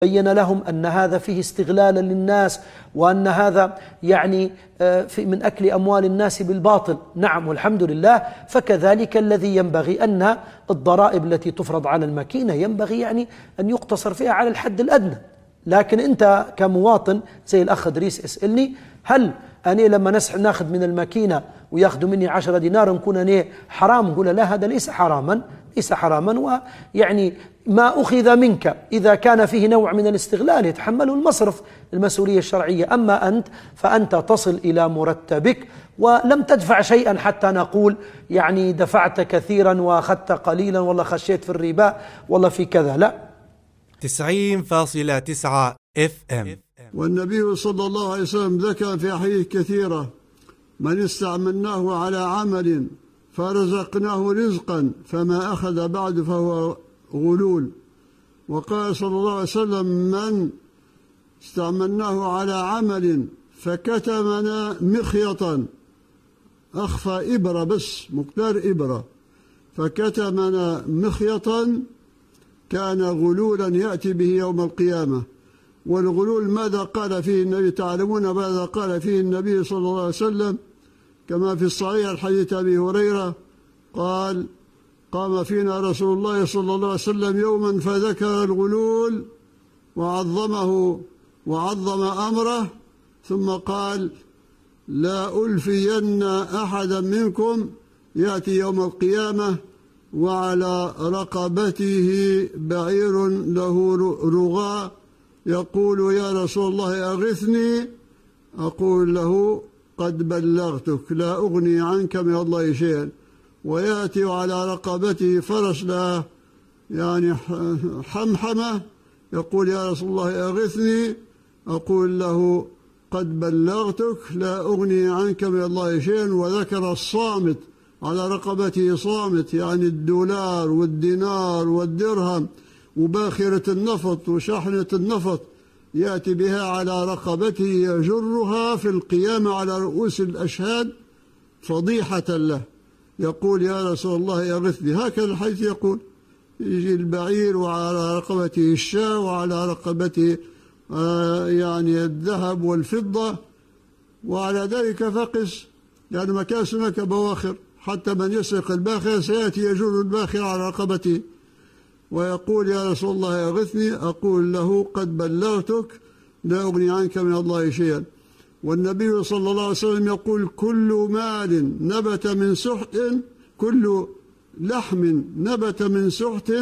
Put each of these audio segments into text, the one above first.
بين لهم أن هذا فيه استغلالا للناس، وأن هذا يعني من أكل أموال الناس بالباطل. نعم والحمد لله. فكذلك الذي ينبغي أن الضرائب التي تفرض على الماكينة ينبغي يعني أن يقتصر فيها على الحد الأدنى. لكن أنت كمواطن زي الأخ إدريس اسألني، هل أنا لما ناخذ من الماكينة وياخذوا مني 10 دينار نكون أنا حرام؟ نقول لا، هذا ليس حراما، ليس حراما. ويعني ما أخذ منك إذا كان فيه نوع من الاستغلال يتحمله المصرف، المسؤولية الشرعية. أما أنت فأنت تصل إلى مرتبك ولم تدفع شيئا حتى نقول يعني دفعت كثيرا وأخذت قليلا، والله خشيت في الربا، والله في كذا. لا. 90.9 FM. والنبي صلى الله عليه وسلم ذكر في أحاديث كثيرة: من استعملناه على عمل فرزقناه رزقا فما أخذ بعد فهو غلول. وقال صلى الله عليه وسلم: من استعملناه على عمل فكتمنا مخيطا، أخفى إبرة بس مقدار إبرة، فكتمنا مخيطا كان غلولا يأتي به يوم القيامة. والغلول ماذا قال فيه النبي؟ تعلمون ماذا قال فيه النبي صلى الله عليه وسلم كما في الصحيح الحديث أبي هريرة قال: قام فينا رسول الله صلى الله عليه وسلم يوما فذكر الغلول وعظم أمره، ثم قال: لا ألفين أحدا منكم يأتي يوم القيامة وعلى رقبته بعير له رغاء يقول: يا رسول الله أغثني، أقول له: قد بلغتك لا أغني عنك من الله شيئا. ويأتي على رقبته فرس له يعني حمحمة يقول: يا رسول الله أغثني، أقول له: قد بلغتك لا أغني عنك من الله شيئا. وذكر الصامت على رقبته، صامت يعني الدولار والدينار والدرهم وباخرة النفط وشحنة النفط، يأتي بها على رقبته يجرها في القيامة على رؤوس الأشهاد فضيحة له، يقول: يا رسول الله أغثني. هكذا الحديث يقول. يجي البعير وعلى رقبته الشاة وعلى رقبته يعني الذهب والفضة، وعلى ذلك فقس يعني ما كان هناك بواخر، حتى من يسرق الباخر سيأتي يجر الباخر على رقبته ويقول: يا رسول الله أغثني، أقول له: قد بلغتك لا أغني عنك من الله شيئا. والنبي صلى الله عليه وسلم يقول: كل مال نبت من سحت، كل لحم نبت من سحت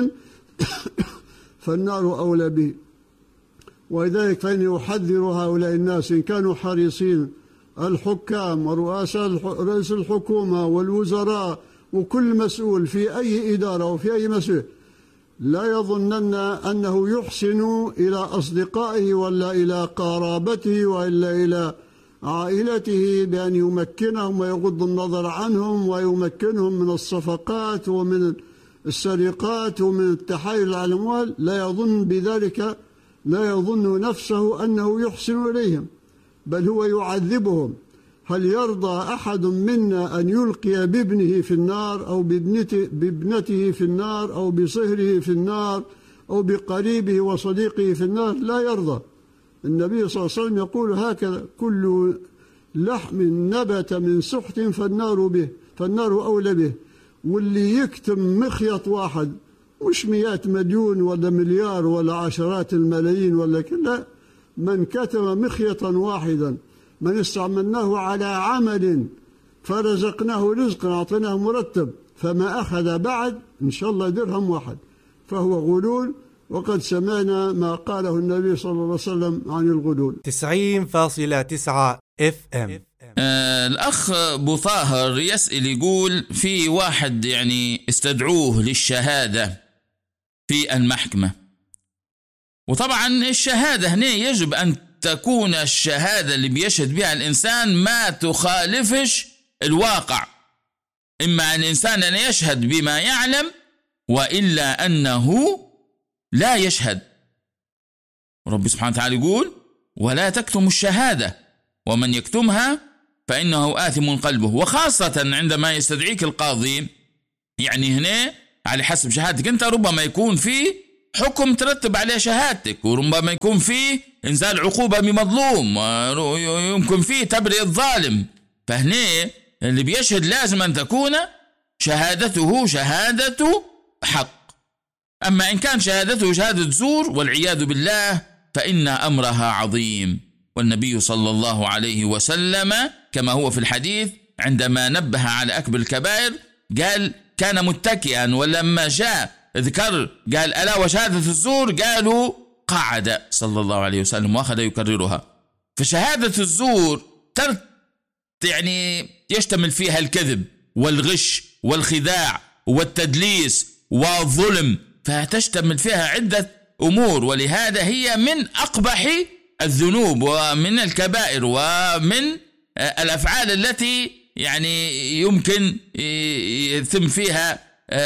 فالنار أولى به. ولذلك فإني أحذر هؤلاء الناس إن كانوا حريصين، الحكام ورئيس الحكومة والوزراء وكل مسؤول في أي إدارة وفي أي مسؤول، لا يظنن أنه يحسن إلى أصدقائه ولا إلى قرابته وإلا إلى عائلته بأن يمكنهم ويغض النظر عنهم ويمكنهم من الصفقات ومن السرقات ومن التحايل على الأموال. لا يظن بذلك، لا يظن نفسه أنه يحسن إليهم، بل هو يعذبهم. هل يرضى أحد منا أن يلقي بابنه في النار أو بابنته في النار أو بصهره في النار أو بقريبه وصديقه في النار؟ لا يرضى. النبي صلى الله عليه وسلم يقول هكذا: كل لحم نبت من سحت فالنار أولى به. واللي يكتم مخيط واحد، مش 100 مليون ولا مليار ولا عشرات الملايين ولا كلا، من كتم مخيطا واحدا، من استعملناه على عمل فرزقناه رزقا، أعطيناه مرتب، فما أخذ بعد إن شاء الله درهم واحد فهو غلول. وقد سمعنا ما قاله النبي صلى الله عليه وسلم عن الغلول. 90.9 FM. الأخ أبو طاهر يسأل يقول: في واحد يعني استدعوه للشهادة في المحكمة، وطبعا الشهادة هنا يجب أن تكون الشهادة اللي بيشهد بها الإنسان ما تخالفش الواقع، إما أن الإنسان أن يشهد بما يعلم وإلا أنه لا يشهد. رب سبحانه وتعالى يقول: ولا تكتموا الشهادة ومن يكتمها فإنه آثم قلبه. وخاصة عندما يستدعيك القاضي، يعني هنا على حسب شهادتك أنت ربما يكون في حكم ترتب عليه شهادتك، وربما يكون فيه إنزال عقوبة بمظلوم، يمكن فيه تبرئة الظالم. فهنا اللي بيشهد لازم أن تكون شهادته شهادة حق. أما إن كان شهادته شهادة زور والعياذ بالله فإن أمرها عظيم. والنبي صلى الله عليه وسلم كما هو في الحديث عندما نبه على أكبر الكبائر قال كان متكئا، ولما جاء ذكر قال ألا وشهادة الزور قالوا قعد صلى الله عليه وسلم وأخذ يكررها. فشهادة الزور يعني يشتمل فيها الكذب والغش والخداع والتدليس والظلم، فتشتمل فيها عدة أمور، ولهذا هي من أقبح الذنوب ومن الكبائر ومن الأفعال التي يعني يمكن يتم فيها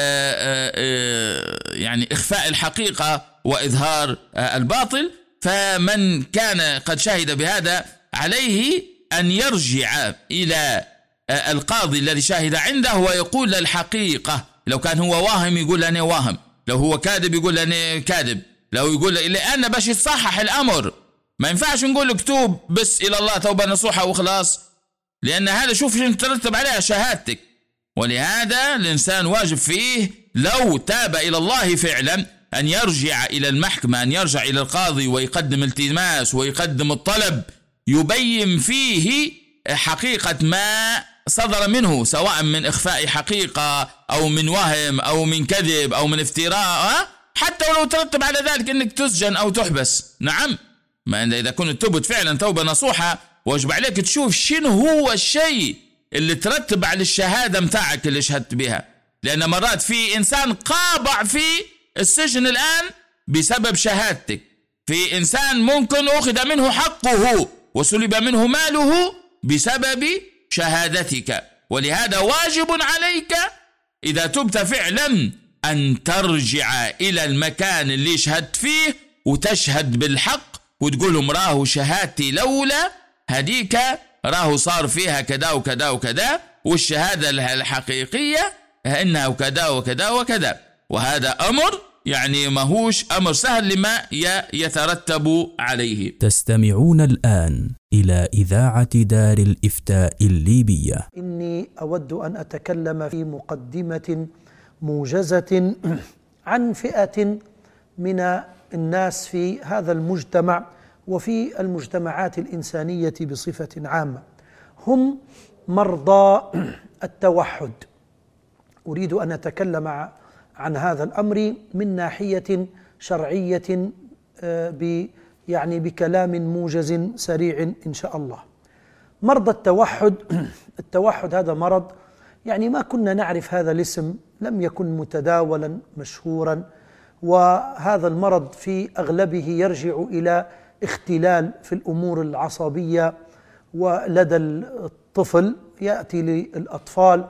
يعني إخفاء الحقيقة وإظهار الباطل. فمن كان قد شهد بهذا عليه أن يرجع إلى القاضي الذي شهد عنده ويقول الحقيقة. لو كان هو واهم يقول أنا واهم، لو هو كاذب يقول أنا كاذب، لو يقول لأن باش يتصحح الأمر. ما ينفعش نقول اكتوب بس إلى الله توبة نصوحة وخلاص، لأن هذا شوف شو ترتب عليها شهادتك. ولهذا الإنسان واجب فيه لو تاب إلى الله فعلا أن يرجع إلى المحكمة، أن يرجع إلى القاضي ويقدم التماس ويقدم الطلب يبين فيه حقيقة ما صدر منه، سواء من إخفاء حقيقة أو من وهم أو من كذب أو من افتراء، حتى ولو ترتب على ذلك أنك تسجن أو تحبس. نعم، ما إذا كنت تبت فعلا توبة نصوحة واجب عليك تشوف شنو هو الشيء اللي ترتب على الشهادة متاعك اللي شهدت بها. لأن مرات في إنسان قابع في السجن الآن بسبب شهادتك، في إنسان ممكن أخذ منه حقه وسلب منه ماله بسبب شهادتك. ولهذا واجب عليك إذا تبت فعلا أن ترجع إلى المكان اللي شهدت فيه وتشهد بالحق وتقول لهم راهو شهادتي لولا هديك راهو صار فيها كذا وكذا وكذا، والشهادة الحقيقية إنها وكذا وكذا وكذا. وهذا أمر يعني ماهوش أمر سهل لما يترتب عليه. تستمعون الآن إلى إذاعة دار الإفتاء الليبية. إني أود أن أتكلم في مقدمة موجزة عن فئة من الناس في هذا المجتمع وفي المجتمعات الإنسانية بصفة عامة، هم مرضى التوحد. أريد أن أتكلم عن هذا الأمر من ناحية شرعية يعني بكلام موجز سريع إن شاء الله. مرضى التوحد، التوحد هذا مرض يعني ما كنا نعرف هذا الاسم، لم يكن متداولا مشهورا، وهذا المرض في أغلبه يرجع إلى اختلال في الأمور العصبية ولدى الطفل، يأتي للأطفال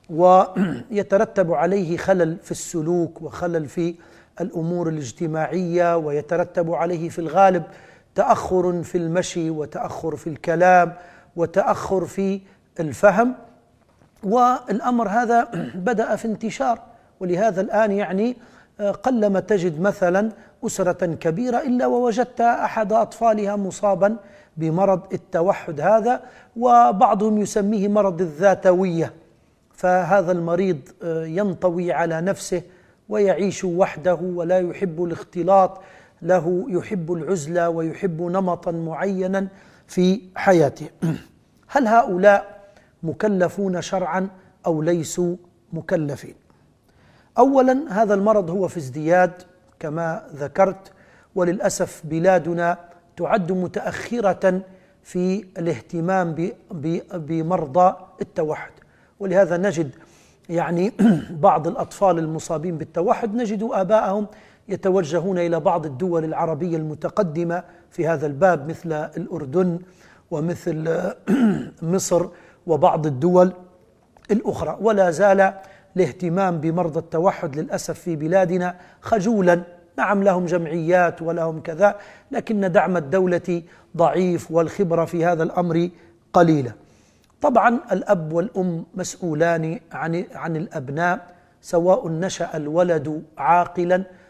ويترتب عليه خلل في السلوك وخلل في الأمور الاجتماعية، ويترتب عليه في الغالب تأخر في المشي وتأخر في الكلام وتأخر في الفهم. والأمر هذا بدأ في انتشار، ولهذا الآن يعني قلما تجد مثلا أسرة كبيرة إلا ووجدت أحد أطفالها مصابا بمرض التوحد هذا، وبعضهم يسميه مرض الذاتوية. فهذا المريض ينطوي على نفسه ويعيش وحده ولا يحب الاختلاط، له يحب العزلة ويحب نمطا معينا في حياته. هل هؤلاء مكلفون شرعا أو ليسوا مكلفين؟ أولا هذا المرض هو في ازدياد كما ذكرت، وللأسف بلادنا تعد متأخرة في الاهتمام بمرضى التوحد، ولهذا نجد يعني بعض الأطفال المصابين بالتوحد نجد آباءهم يتوجهون إلى بعض الدول العربية المتقدمة في هذا الباب مثل الأردن ومثل مصر وبعض الدول الأخرى. ولا زال الاهتمام بمرضى التوحد للأسف في بلادنا خجولا. نعم لهم جمعيات ولهم كذا، لكن دعم الدولة ضعيف والخبرة في هذا الأمر قليلة. طبعا الأب والأم مسؤولان عن الأبناء، سواء نشأ الولد عاقلا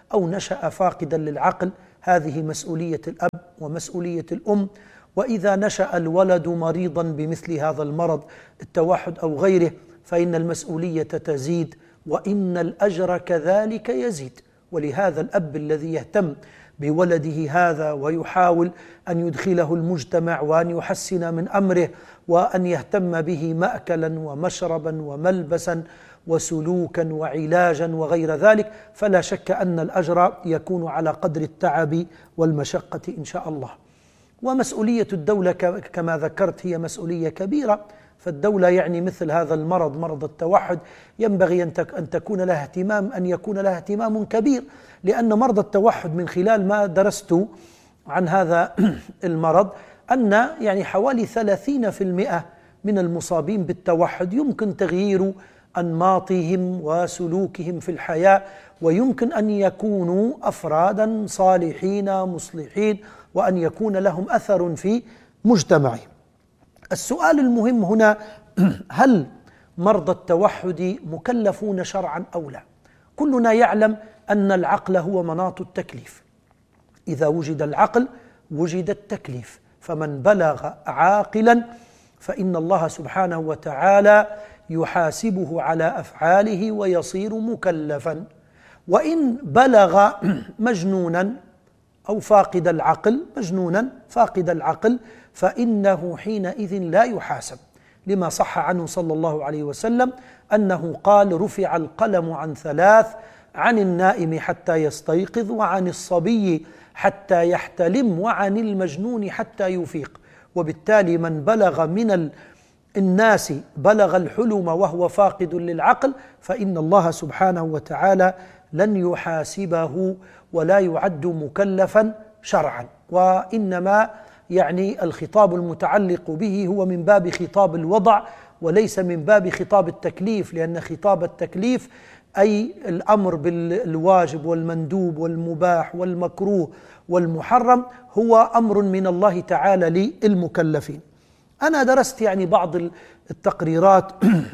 أو نشأ فاقدا للعقل، هذه مسؤولية الأب ومسؤولية الأم. وإذا نشأ الولد مريضا بمثل هذا المرض التوحد أو غيره فإن المسؤولية تزيد وإن الأجر كذلك يزيد. ولهذا الأب الذي يهتم بولده هذا ويحاول أن يدخله المجتمع وأن يحسن من أمره وأن يهتم به مأكلا ومشربا وملبسا وسلوكا وعلاجا وغير ذلك، فلا شك أن الأجر يكون على قدر التعب والمشقة إن شاء الله. ومسؤولية الدولة كما ذكرت هي مسؤولية كبيرة، فالدولة يعني مثل هذا المرض، مرض التوحد، ينبغي أن تكون لها اهتمام، أن يكون لها اهتمام كبير، لأن مرض التوحد من خلال ما درست عن هذا المرض أن يعني حوالي 30% من المصابين بالتوحد يمكن تغيير أنماطهم وسلوكهم في الحياة، ويمكن أن يكونوا أفرادا صالحين مصلحين وأن يكون لهم أثر في مجتمعهم. السؤال المهم هنا: هل مرضى التوحد مكلفون شرعا أو لا؟ كلنا يعلم أن العقل هو مناط التكليف، إذا وجد العقل وجد التكليف، فمن بلغ عاقلا فإن الله سبحانه وتعالى يحاسبه على أفعاله ويصير مكلفا. وإن بلغ مجنونا أو فاقد العقل، مجنونا فاقد العقل، فإنه حينئذ لا يحاسب، لما صح عنه صلى الله عليه وسلم أنه قال: رفع القلم عن 3: عن النائم حتى يستيقظ، وعن الصبي حتى يحتلم، وعن المجنون حتى يفيق. وبالتالي من بلغ من الناس بلغ الحلم وهو فاقد للعقل فإن الله سبحانه وتعالى لن يحاسبه ولا يعد مكلفا شرعا، وإنما يعني الخطاب المتعلق به هو من باب خطاب الوضع وليس من باب خطاب التكليف، لأن خطاب التكليف أي الأمر بالواجب والمندوب والمباح والمكروه والمحرم هو أمر من الله تعالى للمكلفين. أنا درست يعني بعض التقريرات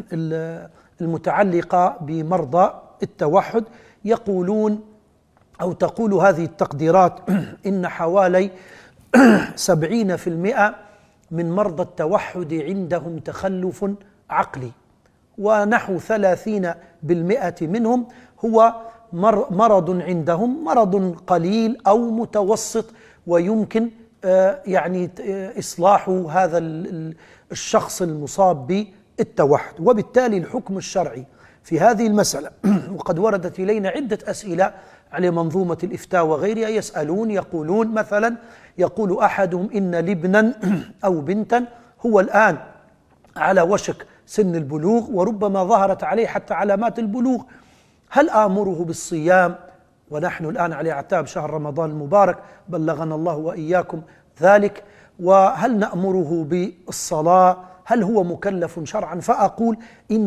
المتعلقة بمرضى التوحد، يقولون أو تقول هذه التقديرات إن حوالي 70% من مرضى التوحد عندهم تخلف عقلي، ونحو 30% منهم هو مرض عندهم مرض قليل أو متوسط ويمكن يعني إصلاح هذا الشخص المصاب بالتوحد. وبالتالي الحكم الشرعي في هذه المسألة، وقد وردت إلينا عدة أسئلة على منظومة الإفتاء وغيرها، يسألون يقولون مثلا، يقول أحدهم إن لابنا أو بنتا هو الآن على وشك سن البلوغ وربما ظهرت عليه حتى علامات البلوغ، هل آمره بالصيام؟ ونحن الآن على أعتاب شهر رمضان المبارك، بلغنا الله وإياكم ذلك، وهل نأمره بالصلاة؟ هل هو مكلف شرعا؟ فأقول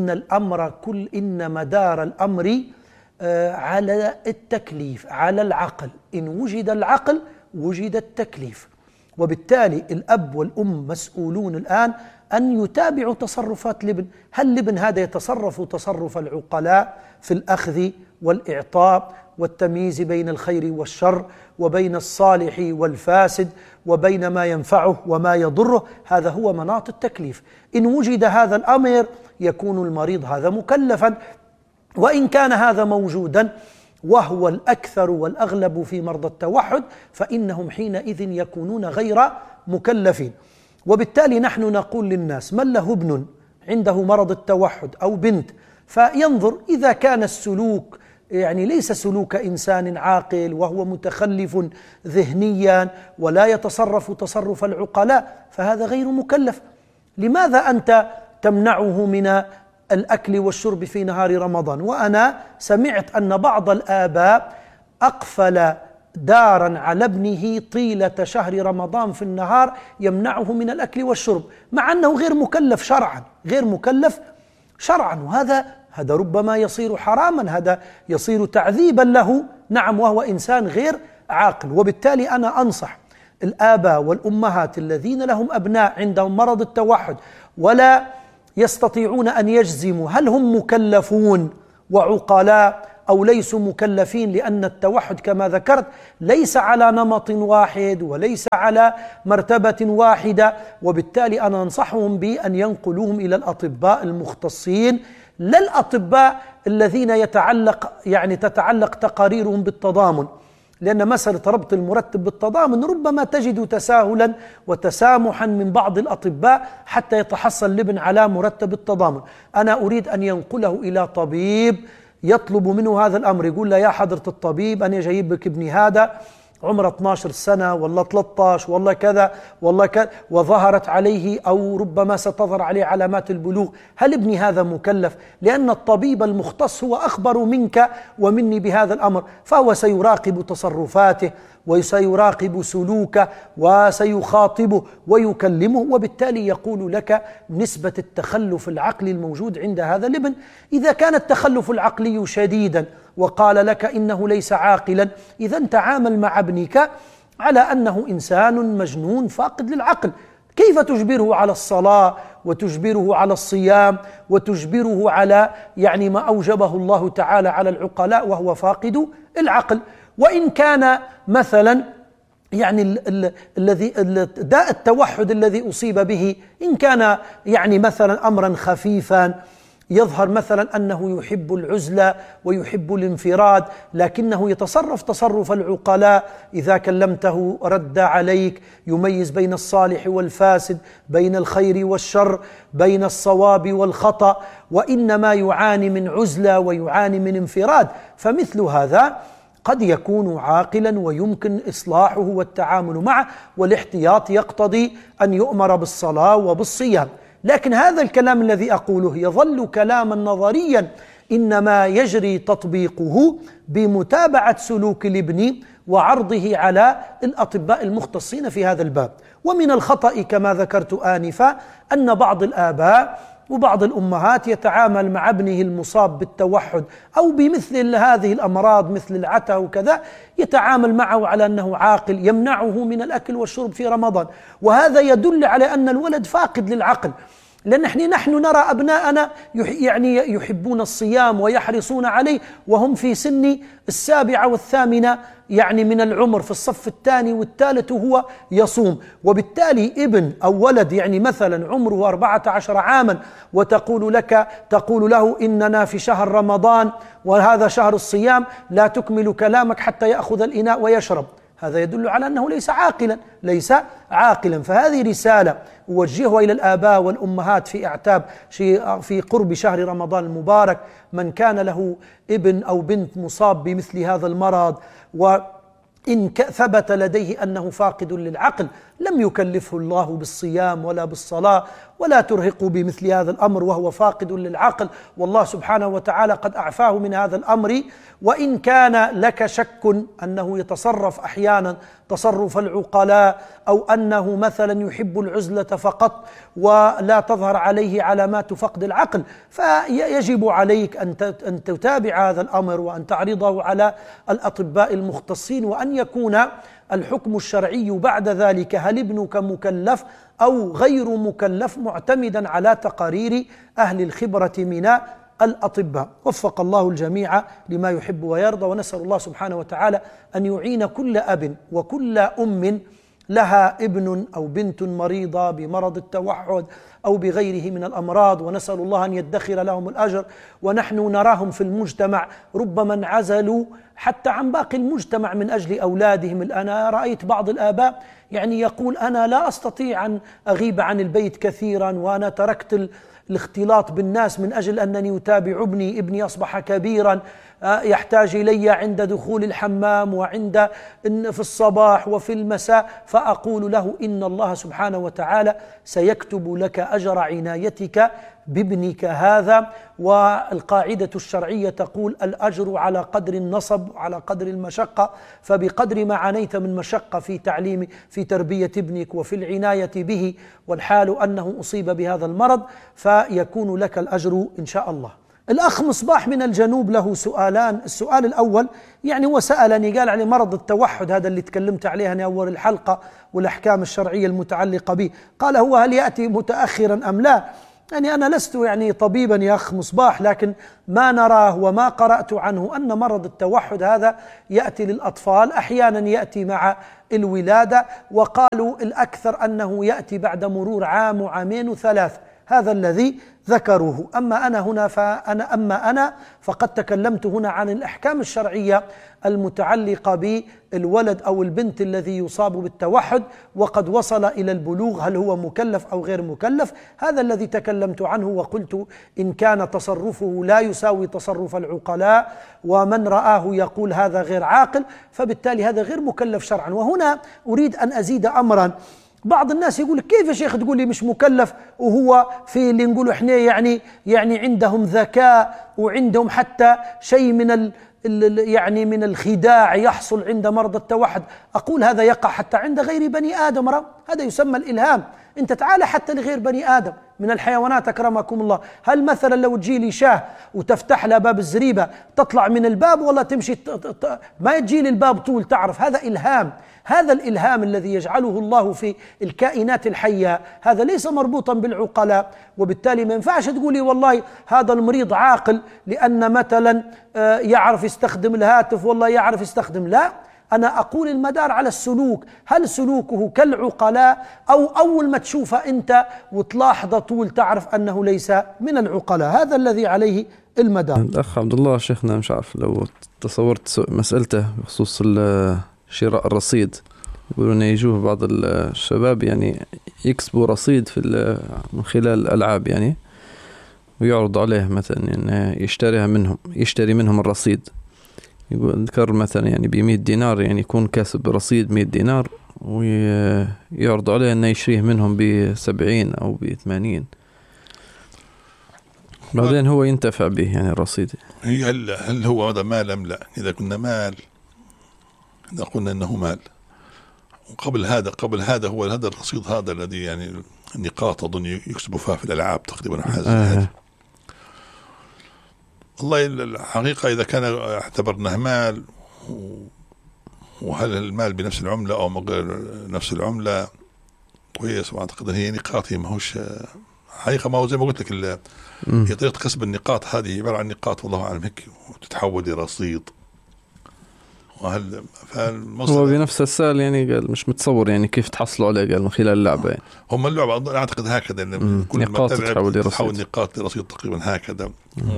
إن مدار الأمر على التكليف، على العقل. إن وجد العقل وجد التكليف، وبالتالي الأب والأم مسؤولون الآن أن يتابعوا تصرفات الابن. هل الابن هذا يتصرف تصرف العقلاء في الأخذ والإعطاء والتمييز بين الخير والشر وبين الصالح والفاسد وبين ما ينفعه وما يضره؟ هذا هو مناط التكليف. إن وجد هذا الأمر يكون المريض هذا مكلفا، وإن كان هذا موجودا وهو الأكثر والأغلب في مرضى التوحد فإنهم حينئذ يكونون غير مكلفين. وبالتالي نحن نقول للناس: من له ابن عنده مرض التوحد أو بنت، فينظر إذا كان السلوك يعني ليس سلوك إنسان عاقل وهو متخلف ذهنيا ولا يتصرف تصرف العقلاء فهذا غير مكلف. لماذا أنت تمنعه من الأكل والشرب في نهار رمضان؟ وأنا سمعت أن بعض الآباء أقفل دارا على ابنه طيلة شهر رمضان في النهار يمنعه من الأكل والشرب، مع أنه غير مكلف شرعا، غير مكلف شرعا، وهذا ربما يصير حراما، هذا يصير تعذيبا له، نعم، وهو إنسان غير عاقل. وبالتالي أنا أنصح الآباء والأمهات الذين لهم أبناء عندهم مرض التوحد ولا يستطيعون أن يجزموا هل هم مكلفون وعقلاء أو ليسوا مكلفين، لأن التوحد كما ذكرت ليس على نمط واحد وليس على مرتبة واحدة، وبالتالي أنا أنصحهم بأن ينقلوهم إلى الأطباء المختصين، لا الأطباء الذين تتعلق تقاريرهم بالتضامن، لأن مسألة ربط المرتب بالتضامن ربما تجد تساهلا وتسامحا من بعض الأطباء حتى يتحصل الابن على مرتب التضامن. أنا أريد أن ينقله إلى طبيب يطلب منه هذا الأمر، يقول له يا حضرة الطبيب أنا جايب لك ابني هذا عمره 12 سنة والله 13 والله كذا والله كذا، وظهرت عليه أو ربما ستظهر عليه علامات البلوغ، هل ابني هذا مكلف؟ لأن الطبيب المختص هو أخبر منك ومني بهذا الأمر، فهو سيراقب تصرفاته وسيراقب سلوكه وسيخاطبه ويكلمه، وبالتالي يقول لك نسبة التخلف العقلي الموجود عند هذا الابن. إذا كان التخلف العقلي شديدا وقال لك إنه ليس عاقلا، إذا تعامل مع ابنك على أنه إنسان مجنون فاقد للعقل. كيف تجبره على الصلاة وتجبره على الصيام وتجبره على ما أوجبه الله تعالى على العقلاء وهو فاقد العقل؟ وإن كان مثلا الذي داء التوحد الذي أصيب به إن كان مثلا أمرا خفيفا، يظهر مثلا أنه يحب العزلة ويحب الانفراد، لكنه يتصرف تصرف العقلاء، إذا كلمته رد عليك، يميز بين الصالح والفاسد، بين الخير والشر، بين الصواب والخطأ، وإنما يعاني من عزلة ويعاني من انفراد، فمثل هذا قد يكون عاقلا ويمكن إصلاحه والتعامل معه، والاحتياط يقتضي أن يؤمر بالصلاة وبالصيام. لكن هذا الكلام الذي أقوله يظل كلاما نظريا، إنما يجري تطبيقه بمتابعة سلوك الابن وعرضه على الأطباء المختصين في هذا الباب. ومن الخطأ كما ذكرت آنفا أن بعض الآباء وبعض الأمهات يتعامل مع ابنه المصاب بالتوحد أو بمثل هذه الأمراض مثل العتا وكذا، يتعامل معه على أنه عاقل، يمنعه من الأكل والشرب في رمضان، وهذا يدل على أن الولد فاقد للعقل. لأن نحن نرى أبناءنا يحبون الصيام ويحرصون عليه وهم في سن 7 و8 من العمر، في الصف الثاني والثالث وهو يصوم. وبالتالي ابن أو ولد مثلا عمره 14 عاما وتقول له إننا في شهر رمضان وهذا شهر الصيام، لا تكمل كلامك حتى يأخذ الإناء ويشرب، هذا يدل على أنه ليس عاقلا. فهذه رسالة أوجهها إلى الآباء والأمهات في إعتاب في قرب شهر رمضان المبارك. من كان له ابن أو بنت مصاب بمثل هذا المرض وإن ثبت لديه أنه فاقد للعقل، لم يكلفه الله بالصيام ولا بالصلاة ولا ترهقه بمثل هذا الأمر وهو فاقد للعقل، والله سبحانه وتعالى قد أعفاه من هذا الأمر. وإن كان لك شك أنه يتصرف أحيانا تصرف العقلاء أو أنه مثلا يحب العزلة فقط ولا تظهر عليه علامات فقد العقل، فيجب عليك أن تتابع هذا الأمر وأن تعرضه على الأطباء المختصين، وأن يكون الحكم الشرعي بعد ذلك هل ابنك مكلف أو غير مكلف معتمدا على تقارير أهل الخبرة من الأطباء. وفق الله الجميع لما يحب ويرضى، ونسأل الله سبحانه وتعالى أن يعين كل أب وكل أم لها ابن أو بنت مريضة بمرض التوحد أو بغيره من الأمراض، ونسأل الله أن يدخر لهم الأجر. ونحن نراهم في المجتمع ربما انعزلوا حتى عن باقي المجتمع من أجل أولادهم. أنا رأيت بعض الآباء يقول أنا لا أستطيع أن أغيب عن البيت كثيرا، وأنا تركت الاختلاط بالناس من أجل أنني أتابع ابني أصبح كبيرا يحتاج إلي عند دخول الحمام وعند في الصباح وفي المساء، فأقول له إن الله سبحانه وتعالى سيكتب لك أجر عنايتك بابنك هذا. والقاعدة الشرعية تقول الأجر على قدر النصب وعلى قدر المشقة، فبقدر ما عانيت من مشقة في تربية ابنك وفي العناية به، والحال أنه أصيب بهذا المرض، فيكون لك الأجر إن شاء الله. الأخ مصباح من الجنوب له سؤالان. السؤال الأول هو سألني قال على مرض التوحد هذا اللي تكلمت عليه أنا أول الحلقة والأحكام الشرعية المتعلقة به، قال هو هل يأتي متأخرا أم لا؟ يعني أنا لست يعني طبيبا يا أخ مصباح، لكن ما نراه وما قرأت عنه أن مرض التوحد هذا يأتي للأطفال، أحيانا يأتي مع الولادة، وقالوا الأكثر أنه يأتي بعد مرور عام وعامين وثلاث، هذا الذي ذكروه. أما أنا فقد تكلمت هنا عن الأحكام الشرعية المتعلقة بالولد أو البنت الذي يصاب بالتوحد وقد وصل إلى البلوغ، هل هو مكلف أو غير مكلف، هذا الذي تكلمت عنه، وقلت إن كان تصرفه لا يساوي تصرف العقلاء ومن رآه يقول هذا غير عاقل، فبالتالي هذا غير مكلف شرعا. وهنا أريد أن أزيد أمرا. بعض الناس يقول كيف يا شيخ تقول لي مش مكلف وهو في اللي نقوله احنا يعني عندهم ذكاء وعندهم حتى شيء من الخداع يحصل عند مرضى التوحد. أقول هذا يقع حتى عند غير بني آدم، هذا يسمى الإلهام. أنت تعال حتى لغير بني آدم من الحيوانات أكرمكم الله، هل مثلا لو تجي لي شاه وتفتح لها باب الزريبة تطلع من الباب ولا تمشي ما تجي لي الباب طول تعرف؟ هذا إلهام. هذا الإلهام الذي يجعله الله في الكائنات الحية هذا ليس مربوطا بالعقلاء، وبالتالي ما ينفعش تقولي والله هذا المريض عاقل لأن مثلا يعرف يستخدم الهاتف والله يعرف يستخدم، لا، أنا أقول المدار على السلوك، هل سلوكه كالعقلاء أو أول ما تشوفه أنت وتلاحظه طول تعرف أنه ليس من العقلاء؟ هذا الذي عليه المدار. الأخ عبد الله شيخنا مش عارف لو تصورت مسألته بخصوص شراء الرصيد، يقولون يجوه بعض الشباب يعني يكسبوا رصيد في من خلال الألعاب يعني، ويعرض عليه مثلا يعني يشتري منهم الرصيد. يقول ذكر مثلا يعني ب100 دينار يعني يكون كاسب رصيد 100 دينار، ويعرض عليه أنه يشريه منهم ب70 أو ب80، بعدين هو ينتفع به يعني الرصيد. هل هو هذا مال أم لا؟ إذا كنا مال، إذا قلنا أنه مال، وقبل هذا هو هذا الرصيد هذا الذي يعني النقاط أظن يكسبوا فيها في الألعاب تقريبا حاجة والله الحقيقة إذا كان اعتبرناه مال، وهل المال بنفس العملة أو غير نفس العملة كويس، وأعتقد هي نقاط، هي ماهوش حقيقة، ما هو زي ما قلت لك هي طريقة كسب النقاط هذه عبارة عن نقاط والله أعلم هيك وتتحول لرصيد. وهل هو بنفس السؤال يعني قال مش متصور يعني كيف تحصلوا عليه، قال من خلال اللعبة يعني. هم اللعبة أعتقد هكذا، كل نقاط تحول نقاط لرصيد تقريبا هكذا.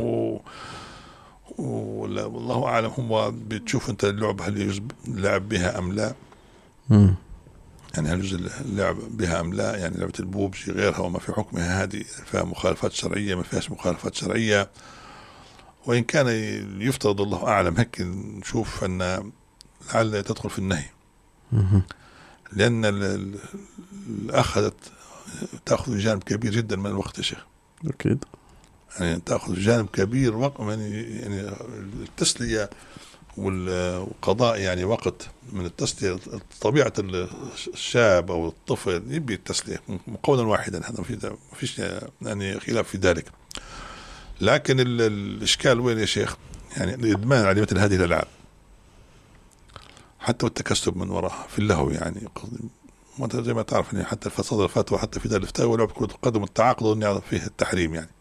والله أعلم هم بتشوف أنت اللعبة هل يجوز اللعب بها أم لا، يعني هل يجوز اللعب بها أم لا، يعني لعبة البوبجي غيرها وما في حكمها هذه فيها مخالفات شرعية ما فيهاش مخالفات شرعية، وإن كان يفترض الله أعلم هيك نشوف أن لعل تدخل في النهي، لأن تأخذ جانب كبير جدا من الوقت يا شيخ. أكيد يعني تأخذ جانب كبير وقت يعني التسلية والقضاء يعني وقت من التسلية. طبيعة الشاب أو الطفل يبي التسلية قولا واحدا، هذا ما فيش يعني خلاف في ذلك. لكن الإشكال وين يا شيخ؟ يعني الإدمان على مثل هذه الألعاب حتى والتكسب من وراها في اللهو، يعني زي ما تعرف يعني حتى في صدر الفتوى حتى في دار الفتاوى ولعبة كرة القدم والتعاقد ونعرف فيه التحريم يعني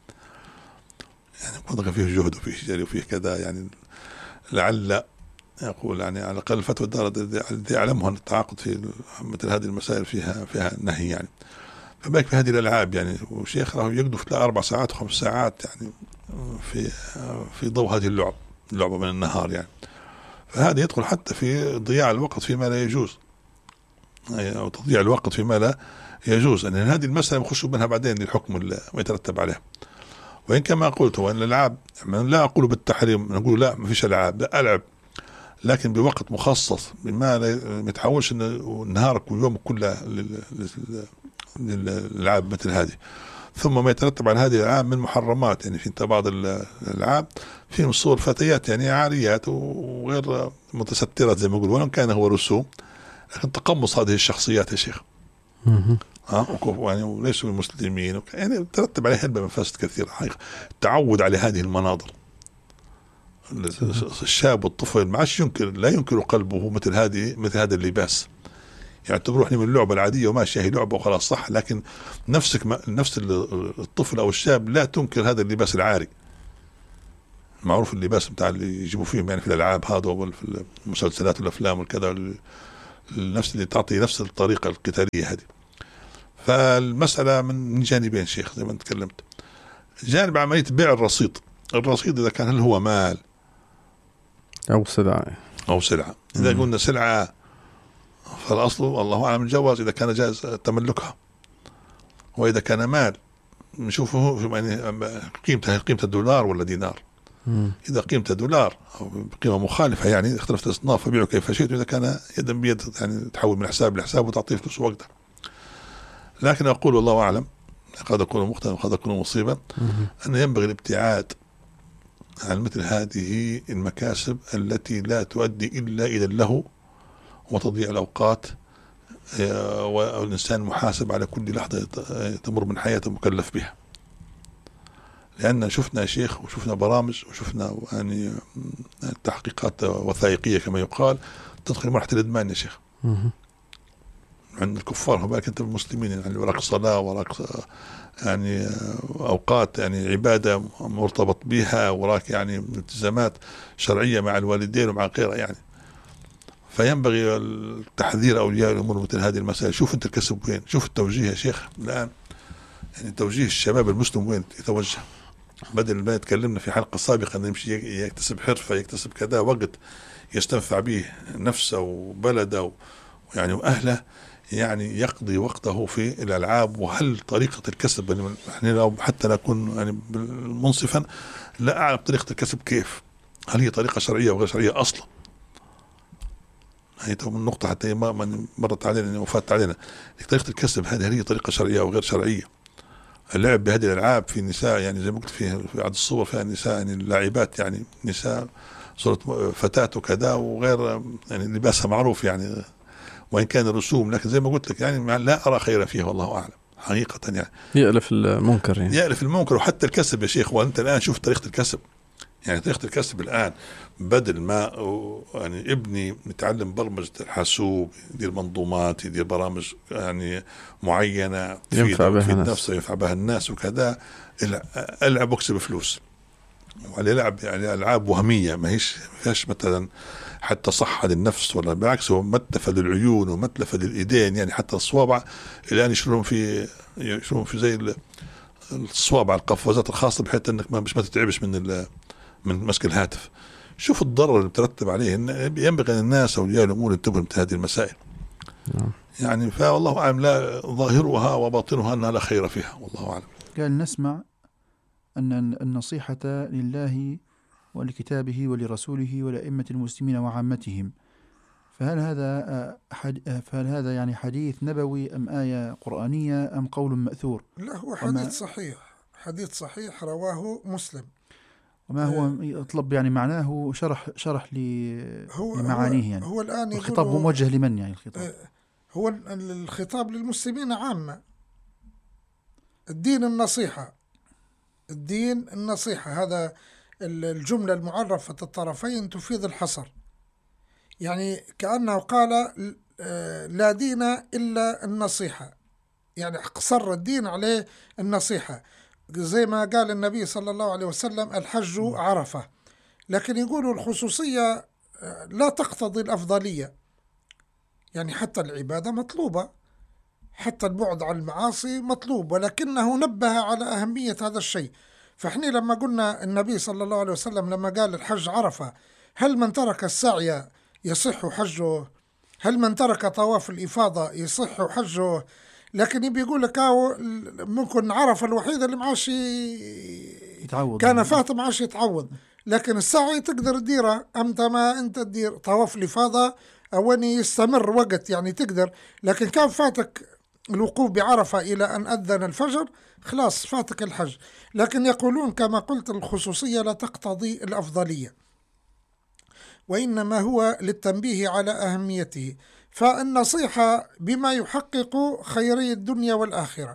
فيه جهد وفيه جري وفيه كذا، يعني لعل يقول يعني على الأقل الفتوى الدار الذي أعلمها أن التعاقد في مثل هذه المسائل فيها نهي يعني. فبالك في هذه الألعاب يعني، وشيخ راهو يقدف 4 ساعات و5 ساعات يعني في ضوء هذه اللعبة من النهار يعني. فهذا يدخل حتى في ضياع الوقت فيما لا يجوز، أو تضييع الوقت فيما لا يجوز، أن هذه المسألة يخشوا منها بعدين للحكم ما يترتب عليه. وإن كما قلت هو أن الألعاب لا أقول بالتحريم، نقول لا ما فيش ألعاب، لا ألعب لكن بوقت مخصص بما لا يتحولش نهارك ويومك كله للألعاب مثل هذه. ثم ما يترتب على هذه الألعاب من محرمات، يعني في بعض الألعاب فيهم صور فتيات يعني عاريات وغير متسترات زي ما يقول، ولو كان هو رسوم لكن تقمص هذه الشخصيات يا شيخ يعني وليسوا المسلمين يعني ترتب عليه هلبة مفاسد كثيرة حقيقة. التعود على هذه المناظر، الشاب والطفل ما عادش لا ينكر قلبه مثل هذا اللباس، يعتبروه من اللعبة العادية وماشية هي لعبة وخلاص صح، لكن نفس الطفل أو الشاب لا تنكر هذا اللباس العاري معروف، اللباس بتاع اللي يجيبوا فيهم يعني في الألعاب هذا وفي المسلسلات والأفلام والكذا، نفس اللي تعطي نفس الطريقة القتالية هذه. فالمسألة من جانبين شيخ زي ما انت تكلمت. جانب عملية بيع الرصيد إذا كان هل هو مال أو سلعة. إذا قلنا سلعة فالأصل الله أعلم الجواز إذا كان جائز تملكها، وإذا كان مال نشوفه يعني قيمة الدولار ولا دينار. إذا قيمة دولار أو قيمة مخالفة يعني اختلفت الأصناف فبيعوا كيف شئت، إذا كان يدا بيد يعني تحول من حساب لحساب وتعطيه فلوس وقتها. لكن أقول الله أعلم قد أكون مخطئا وقد أكون مصيبا أن ينبغي الابتعاد عن مثل هذه المكاسب التي لا تؤدي إلا إلى اللهو وتضيع الأوقات، والإنسان محاسب على كل لحظة تمر من حياته مكلف بها. لأن شفنا شيخ وشفنا برامج وشفنا يعني تحقيقات وثائقية كما يقال تدخل مرحلة الإدمان يا شيخ عند الكفار. هو بالك أنت المسلمين يعني وراك صلاة وراك يعني أوقات يعني عبادة مرتبط بها، وراك يعني التزامات شرعية مع الوالدين ومع غيرها يعني. فينبغي التحذير أولياء الأمور مثل هذه المسائل. شوف أنت الكسب وين، شوف التوجيه يا شيخ الآن يعني توجيه الشباب المسلم وين يتوجه، بدل ما تكلمنا في حلقة سابقة أن يمشي يكتسب حرفة يكتسب كذا وقت يستنفع به نفسه وبلده يعني وأهله، يعني يقضي وقته في الألعاب. وهل طريقة الكسب يعني لو حتى نكون يعني منصفا لا أعلم طريقة الكسب كيف، هل هي طريقة شرعية وغير شرعية أصلا؟ هي النقطة حتى ما مرت علينا وفات علينا. طريقة الكسب هذه هل هي طريقة شرعية أو غير شرعية؟ اللعب بهذه الألعاب في نساء يعني زي ما قلت في بعض الصور فيها نساء يعني اللاعبات يعني نساء صورة فتاة وكذا وغير يعني لباسها معروف يعني وإن كان الرسوم، لكن زي ما قلت لك يعني لا أرى خير فيها والله أعلم حقيقة يعني. يألف المنكر يعني. يألف المنكر. وحتى الكسب يا شيخ، وأنت الآن شوف طريقة الكسب يعني طريقة الكسب الآن بدل ما يعني ابني يتعلم برمجة الحاسوب يدير منظومات يدير برامج يعني معينة ينفع بها نفسه ينفع بها الناس وكذا، ألعب واكسب فلوس وعلى لعب يعني ألعاب وهمية ما فيهاش مثلا حتى صحة للنفس ولا بالعكس هو متلفة للعيون ومتلفة للإيدين يعني حتى الصوابع الآن يشترون في زي الصوابع القفازات الخاصة بحيث أنك ما تتعبش من مسك الهاتف. شوف الضرر اللي بترتب عليه. ينبغي أن الناس أولياء الأمور ينتبهوا لهذه المسائل يعني. فوالله أعلم لا ظاهرها وباطنها أنها لا خير فيها والله أعلم. قال نسمع أن النصيحة لله ولكتابه ولرسوله ولأئمة المسلمين وعامتهم، فهل هذا يعني حديث نبوي أم آية قرآنية أم قول مأثور؟ لا هو حديث صحيح رواه مسلم. وما هو يطلب يعني معناه شرح لمعانيه يعني. هو الآن الخطاب موجه لمن يعني الخطاب؟ هو الخطاب للمسلمين عامة. الدين النصيحة هذا الجملة المعرفة الطرفين تفيد الحصر، يعني كأنه قال لا دين إلا النصيحة، يعني اقتصر الدين عليه النصيحة، زي ما قال النبي صلى الله عليه وسلم الحج عرفة. لكن يقولوا الخصوصية لا تقتضي الأفضلية، يعني حتى العبادة مطلوبة، حتى البعد عن المعاصي مطلوب، ولكنه نبه على أهمية هذا الشيء. فإحنا لما قلنا النبي صلى الله عليه وسلم لما قال الحج عرفة، هل من ترك السعي يصح حجه؟ هل من ترك طواف الإفاضة يصح حجه؟ لكن يبي يقول لك ممكن عرفة الوحيدة اللي معاش يتعوض، كان فات معاش يتعوض، لكن السعي تقدر تديره. أمتى ما أنت تدير طواف الإفاضة أولي يستمر وقت يعني تقدر، لكن كان فاتك الوقوف بعرفة إلى أن أذن الفجر خلاص فاتك الحج. لكن يقولون كما قلت الخصوصية لا تقتضي الأفضلية، وإنما هو للتنبيه على أهميته. فالنصيحة بما يحقق خيري الدنيا والآخرة،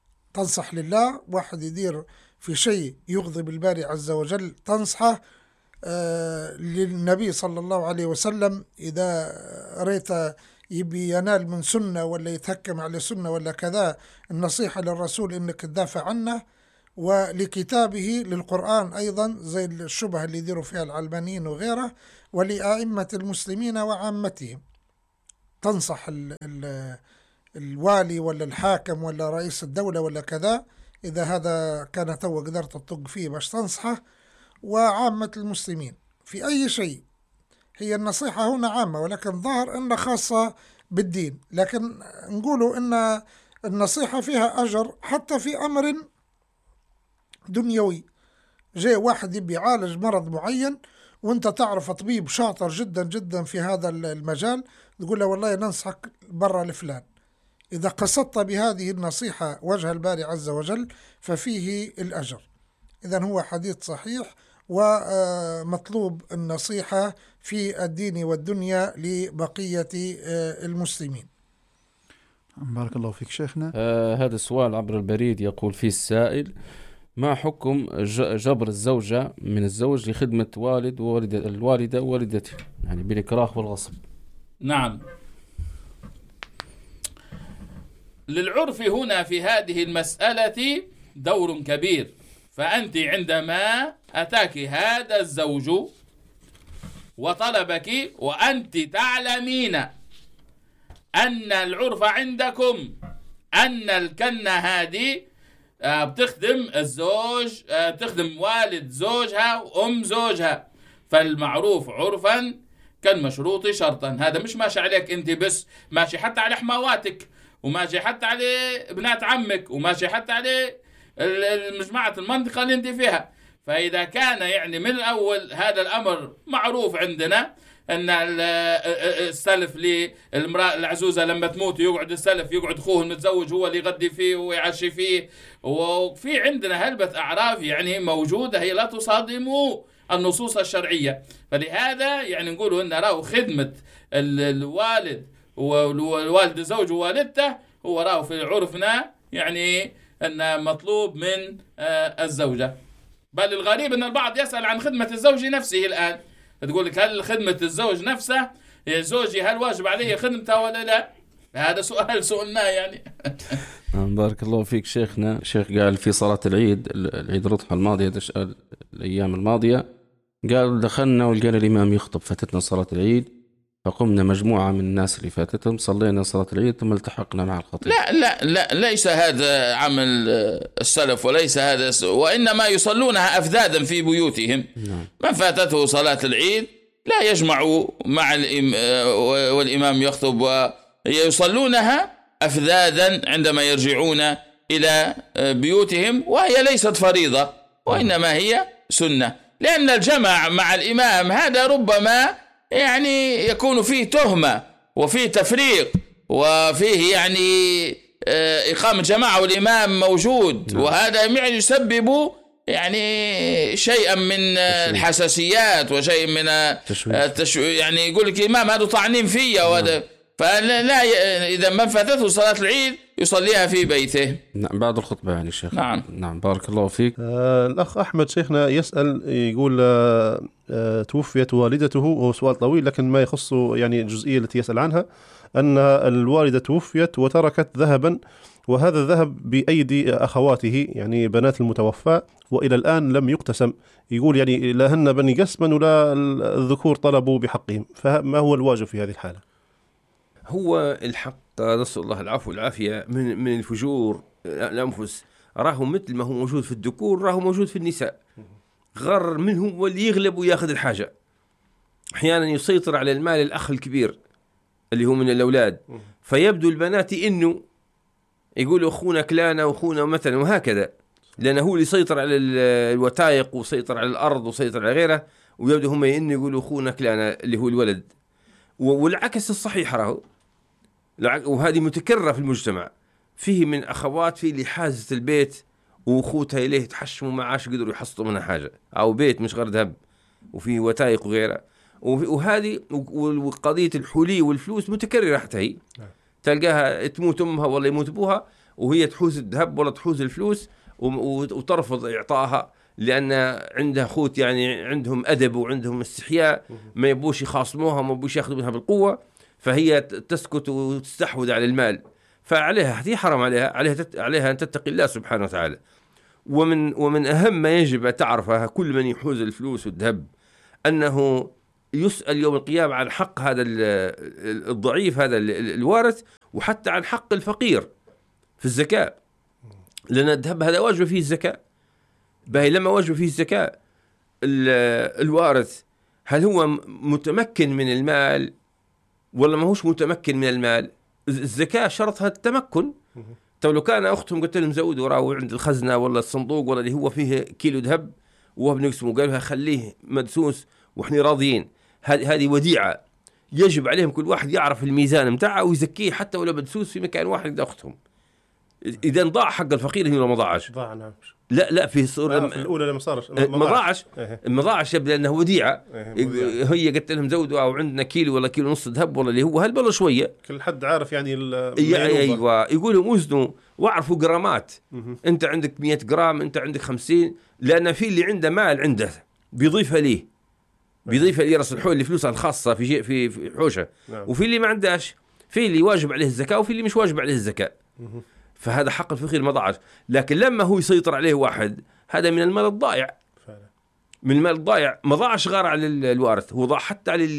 تنصح لله، واحد يدير في شيء يغضب الباري عز وجل تنصحه، للنبي صلى الله عليه وسلم إذا ريت يبي ينال من سنة ولا يتهكم على سنة ولا كذا، النصيحة للرسول إنك تدافع عنه، ولكتابه للقرآن أيضا زي الشبهة اللي يديروا فيها العلمانيين وغيره، ولأئمة المسلمين وعامتهم. تنصح الوالي ولا الحاكم ولا رئيس الدولة ولا كذا، إذا هذا كان تو قدرت تطق فيه باش تنصحه، وعامة المسلمين في أي شيء. هي النصيحة هنا عامة، ولكن ظاهر أنها خاصة بالدين، لكن نقولوا أن النصيحة فيها أجر حتى في أمر دنيوي. جاء واحد يبي يعالج مرض معين وانت تعرف طبيب شاطر جدا جدا في هذا المجال، تقول له والله ننصحك برا لفلان. إذا قصدت بهذه النصيحة وجه الباري عز وجل ففيه الأجر. إذن هو حديث صحيح، ومطلوب النصيحة في الدين والدنيا لبقية المسلمين. بارك الله فيك شيخنا. هذا السؤال عبر البريد يقول فيه السائل: ما حكم جبر الزوجة من الزوج لخدمة الوالدة ووالدته، يعني بالإكراه والغصب؟ نعم، للعرف هنا في هذه المسألة دور كبير. فأنت عندما أتاك هذا الزوج وطلبك وأنت تعلمين أن العرف عندكم أن الكنة هذه بتخدم الزوج، بتخدم والد زوجها وأم زوجها، فالمعروف عرفا كالمشروط شرطا. هذا مش ماشي عليك أنت بس، ماشي حتى على حمواتك، وماشي حتى على بنات عمك، وماشي حتى على المجموعة المنطقة اللي انت فيها. فإذا كان يعني من الأول هذا الأمر معروف عندنا أن السلف للمرأة العزوزة لما تموت يقعد السلف، يقعد أخوه المتزوج هو اللي يغدي فيه ويعشي فيه، وفي عندنا هلبة أعراف يعني موجودة هي لا تصادم النصوص الشرعية. فلهذا يعني نقولوا أن رأوا خدمة الوالد والوالد الزوج ووالدته هو رأوا في عرفنا يعني أن مطلوب من الزوجة. بل الغريب أن البعض يسأل عن خدمة الزوج نفسه الآن، تقول لك هل خدمة الزوج نفسه زوجي هل واجب عليه خدمته ولا لا؟ هذا سؤال سؤالنا يعني. بارك الله فيك شيخنا. شيخ قال في صلاة العيد الأضحى الماضية الأيام الماضية، قال دخلنا ولقينا الإمام يخطب، فاتتنا صلاة العيد، فقمنا مجموعة من الناس اللي فاتتهم صلينا صلاة العيد ثم التحقنا مع الخطيب. لا ليس هذا عمل السلف، وليس هذا وإنما يصلونها أفذاذا في بيوتهم. من فاتته صلاة العيد لا يجمع مع والإمام يخطب، ويصلونها أفذاذا عندما يرجعون إلى بيوتهم، وهي ليست فريضة وإنما هي سنة، لأن الجمع مع الإمام هذا ربما يعني يكون فيه تهمة وفيه تفريق وفيه يعني إقامة جماعة والإمام موجود، وهذا يعني يسبب يعني شيئا من الحساسيات وشيء من يعني يقول لك الإمام هذا طعنين فيا وهذا. فلا إذا من فاتته صلاة العيد يصليها في بيته. نعم بعد الخطبة يعني شيخ. نعم بارك الله فيك. الأخ أحمد شيخنا يسأل يقول توفيت والدته، وهو سؤال طويل لكن ما يخص يعني الجزئية التي يسأل عنها، أن الوالدة توفيت وتركت ذهبا، وهذا الذهب بأيدي أخواته يعني بنات المتوفى، وإلى الآن لم يقتسم. يقول يعني لا هن بني قسما ولا الذكور طلبوا بحقهم، فما هو الواجب في هذه الحالة؟ هو الحق نسأل الله العفو والعافية من الفجور الأنفس، راه مثل ما هو موجود في الذكور راه موجود في النساء. غر منهم واللي يغلب وياخذ الحاجة. أحيانا يسيطر على المال الأخ الكبير اللي هو من الأولاد، فيبدو البنات إنه يقولوا أخونا كلانا وأخونا مثلا وهكذا، لأنه هو اللي يسيطر على الوثائق وسيطر على الأرض وسيطر على غيره، ويبدو هم إنه يقولوا أخونا كلانا اللي هو الولد. والعكس الصحيح راهو، وهذه متكررة في المجتمع. فيه من أخوات في اللي حازت البيت وأخوتها إليه تحشموا معاش قدروا يحصلوا منها حاجة، أو بيت مش غير ذهب وفيه وثائق وغيرها. وهذه وقضية الحلي والفلوس متكررة حتى هي، تلقاها تموت أمها ولا يموت أبوها وهي تحوز الذهب ولا تحوز الفلوس وترفض إعطائها لأن عندها خوت يعني عندهم أدب وعندهم استحياء، ما يبوش يخاصموها وما يبوش يأخذوا منها بالقوة، فهي تسكت وتستحوذ على المال. فعليها هي حرام عليها أن تتقي الله سبحانه وتعالى. ومن أهم ما يجب تعرفها كل من يحوز الفلوس والذهب أنه يسأل يوم القيامة عن حق هذا الضعيف هذا الوارث، وحتى عن حق الفقير في الزكاة، لأن الذهب هذا واجب فيه الزكاة. باهي لما واجب فيه الزكاة الوارث هل هو متمكن من المال ولا ما هوش متمكن من المال؟ الزكاة شرطها التمكن. طب لو كان أختهم قلت لهم زودوا راهو عند الخزنة ولا الصندوق ولا اللي هو فيه كيلو ذهب وهو بنقسمه، قالوا خليه مدسوس وإحنا راضيين، هذه وديعة يجب عليهم كل واحد يعرف الميزان متاعه ويزكيه حتى ولو مدسوس في مكان واحد عند أختهم. إذا ضاع حق الفقير هنا ما ضاعش. ضاع نعم. لا في صورة في الأولى لما صارش ما ضاعش لأنه وديعة. هي قلت لهم زودوا أو عندنا كيلو ولا كيلو نص ذهب ولا اللي هو هل ولا شوية. كل حد عارف يعني أيوة يقولوا وزنوا واعرفوا جرامات. أنت عندك 100 جرام، أنت عندك 50، لأن في اللي عنده مال عنده بيضيفها ليه، بيضيفها ليه رأس الحول اللي فلوسها الخاصة في حوشة. نعم. وفي اللي ما عندهاش، في اللي واجب عليه الزكاة وفي اللي مش واجب عليه الزكاة. فهذا حق الفقير ما ضاعش. لكن لما هو يسيطر عليه واحد هذا من المال الضائع، من المال الضائع ما ضاعش غير على الوارث، هو ضاع حتى على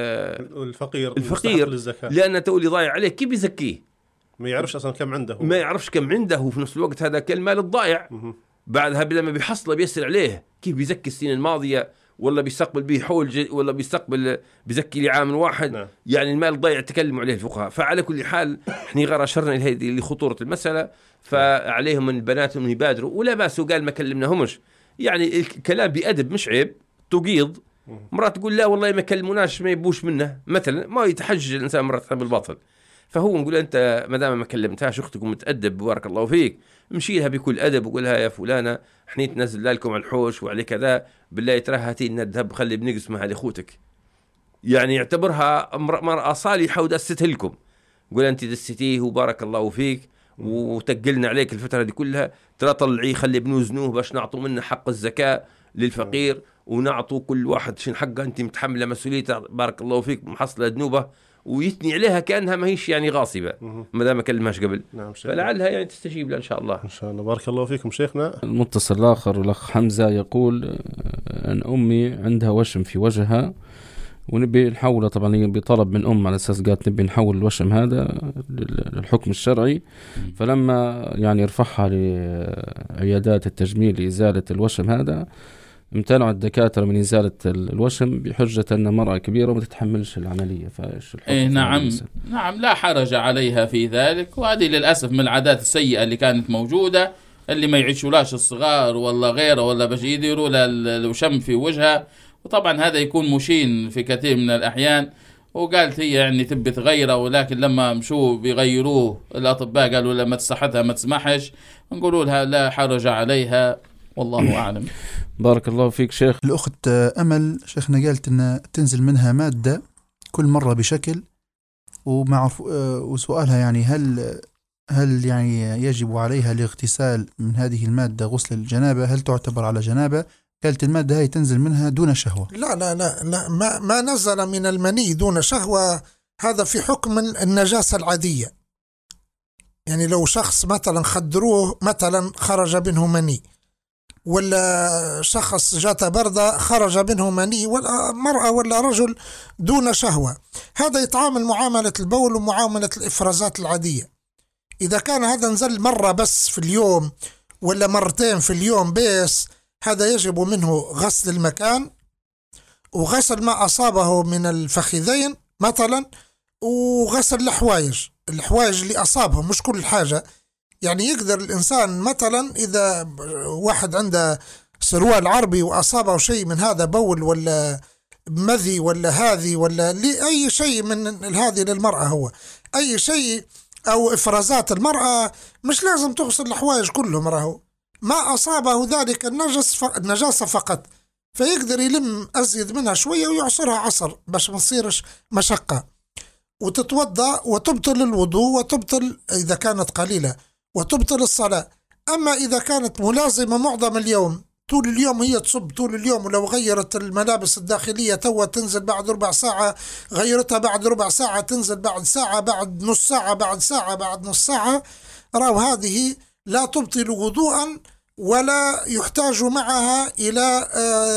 الفقير لأن تقولي ضايع عليه كيف يزكيه؟ ما يعرفش أصلا كم عنده، ما يعرفش كم عنده، وفي نفس الوقت هذا كالمال الضائع. بعدها لما بيحصله بيسأل عليه كيف بيزكي السنين الماضية ولا بيستقبل به حول ولا بيزكي لعام واحد. نعم. يعني المال الضائع تكلموا عليه الفقهاء. فعلى كل حال احنا غير أشرنا إلى خطورة المسألة، فعليهم من البنات أن يبادروا ولا بأس. وقال ما كلمناهمش، يعني الكلام بأدب مش عيب. تقيض مرات تقول لا والله ما كلموناش ما يبوش منه مثلا، ما يتحجج الإنسان مرات بالباطل. فهو نقول أنت ما دام ما كلمتهاش أختك ومتأدب بارك الله فيك، مشيلها بكل أدب وقولها يا فلانة احنا تنزل لكم على الحوش وعلى كذا بالله ترى هاتي لنا الذهب خلي بنقسمها لأخوتك. يعني يعتبرها مرأة صالحة ودستها لكم، قول أنت دستيه وبارك الله فيك وتقلنا عليك الفترة دي كلها، ترى طلعيه خلي بنوزنوه باش نعطوا منه حق الزكاة للفقير ونعطوا كل واحد شن حقه، أنت متحملة مسؤولية بارك الله فيك محصلة ذنوبه، ويثني عليها كأنها ما هيش يعني غاصبة ما دام كلمهاش قبل. نعم فلعلها يعني تستجيب له إن شاء الله. إن شاء الله. بارك الله فيكم شيخنا. المتصل الآخر الأخ حمزة يقول أن أمي عندها وشم في وجهها ونبي نحوله، طبعا بطلب من أم على أساس قالت نبي نحول الوشم هذا للحكم الشرعي. فلما يعني رفعها لعيادات التجميل لإزالة الوشم هذا امتنعوا الدكاترة من إزالة الوشم بحجة أن مرأة كبيرة وما تتحملش العملية. فإيش الحكم؟ نعم لا حرج عليها في ذلك. وهذه للأسف من العادات السيئة اللي كانت موجودة، اللي ما يعيشولاش الصغار ولا غيره ولا باش يديروا الوشم في وجهها، وطبعا هذا يكون مشين في كثير من الأحيان. وقالت هي يعني تبي تغيره، ولكن لما مشوا بيغيروه الأطباء قالوا لما صحتها ما تسمحش، نقولوا لها لا حرج عليها والله أعلم. بارك الله فيك شيخ. الأخت أمل شيخنا قالت أن تنزل منها مادة كل مرة بشكل، وسؤالها يعني هل يعني يجب عليها الاغتسال من هذه المادة غسل الجنابة؟ هل تعتبر على جنابة؟ قالت المادة هاي تنزل منها دون شهوة. لا لا لا, لا ما نزل من المني دون شهوة هذا في حكم النجاسة العادية. يعني لو شخص مثلا خدروه مثلا خرج منه مني، ولا شخص جات بردة خرج منه مني، ولا مرأة ولا رجل دون شهوة، هذا يتعامل معاملة البول ومعاملة الإفرازات العادية. إذا كان هذا نزل مرة بس في اليوم ولا مرتين في اليوم بس، هذا يجب منه غسل المكان وغسل ما أصابه من الفخذين مثلا، وغسل الحوايج اللي أصابهم، مش كل حاجة. يعني يقدر الإنسان مثلا إذا واحد عنده سروال عربي وأصابه شيء من هذا بول ولا مذي ولا هذه ولا أي شيء من هذه للمرأة، هو أي شيء أو إفرازات المرأة مش لازم تغسل الحوايج كلهم، راهو ما أصابه ذلك النجاسة فقط، فيقدر يلم أزيد منها شوية ويعصرها عصر باش ما تصيرش مشقة، وتتوضأ وتبطل الوضوء وتبطل إذا كانت قليلة وتبطل الصلاة. أما إذا كانت ملازمة معظم اليوم طول اليوم هي تصب طول اليوم، ولو غيرت الملابس الداخلية توا تنزل بعد ربع ساعة، غيرتها بعد ربع ساعة تنزل بعد ساعة، بعد نص ساعة، بعد ساعة، بعد نص ساعة، راو هذه لا تبطل وضوءا ولا يحتاج معها إلى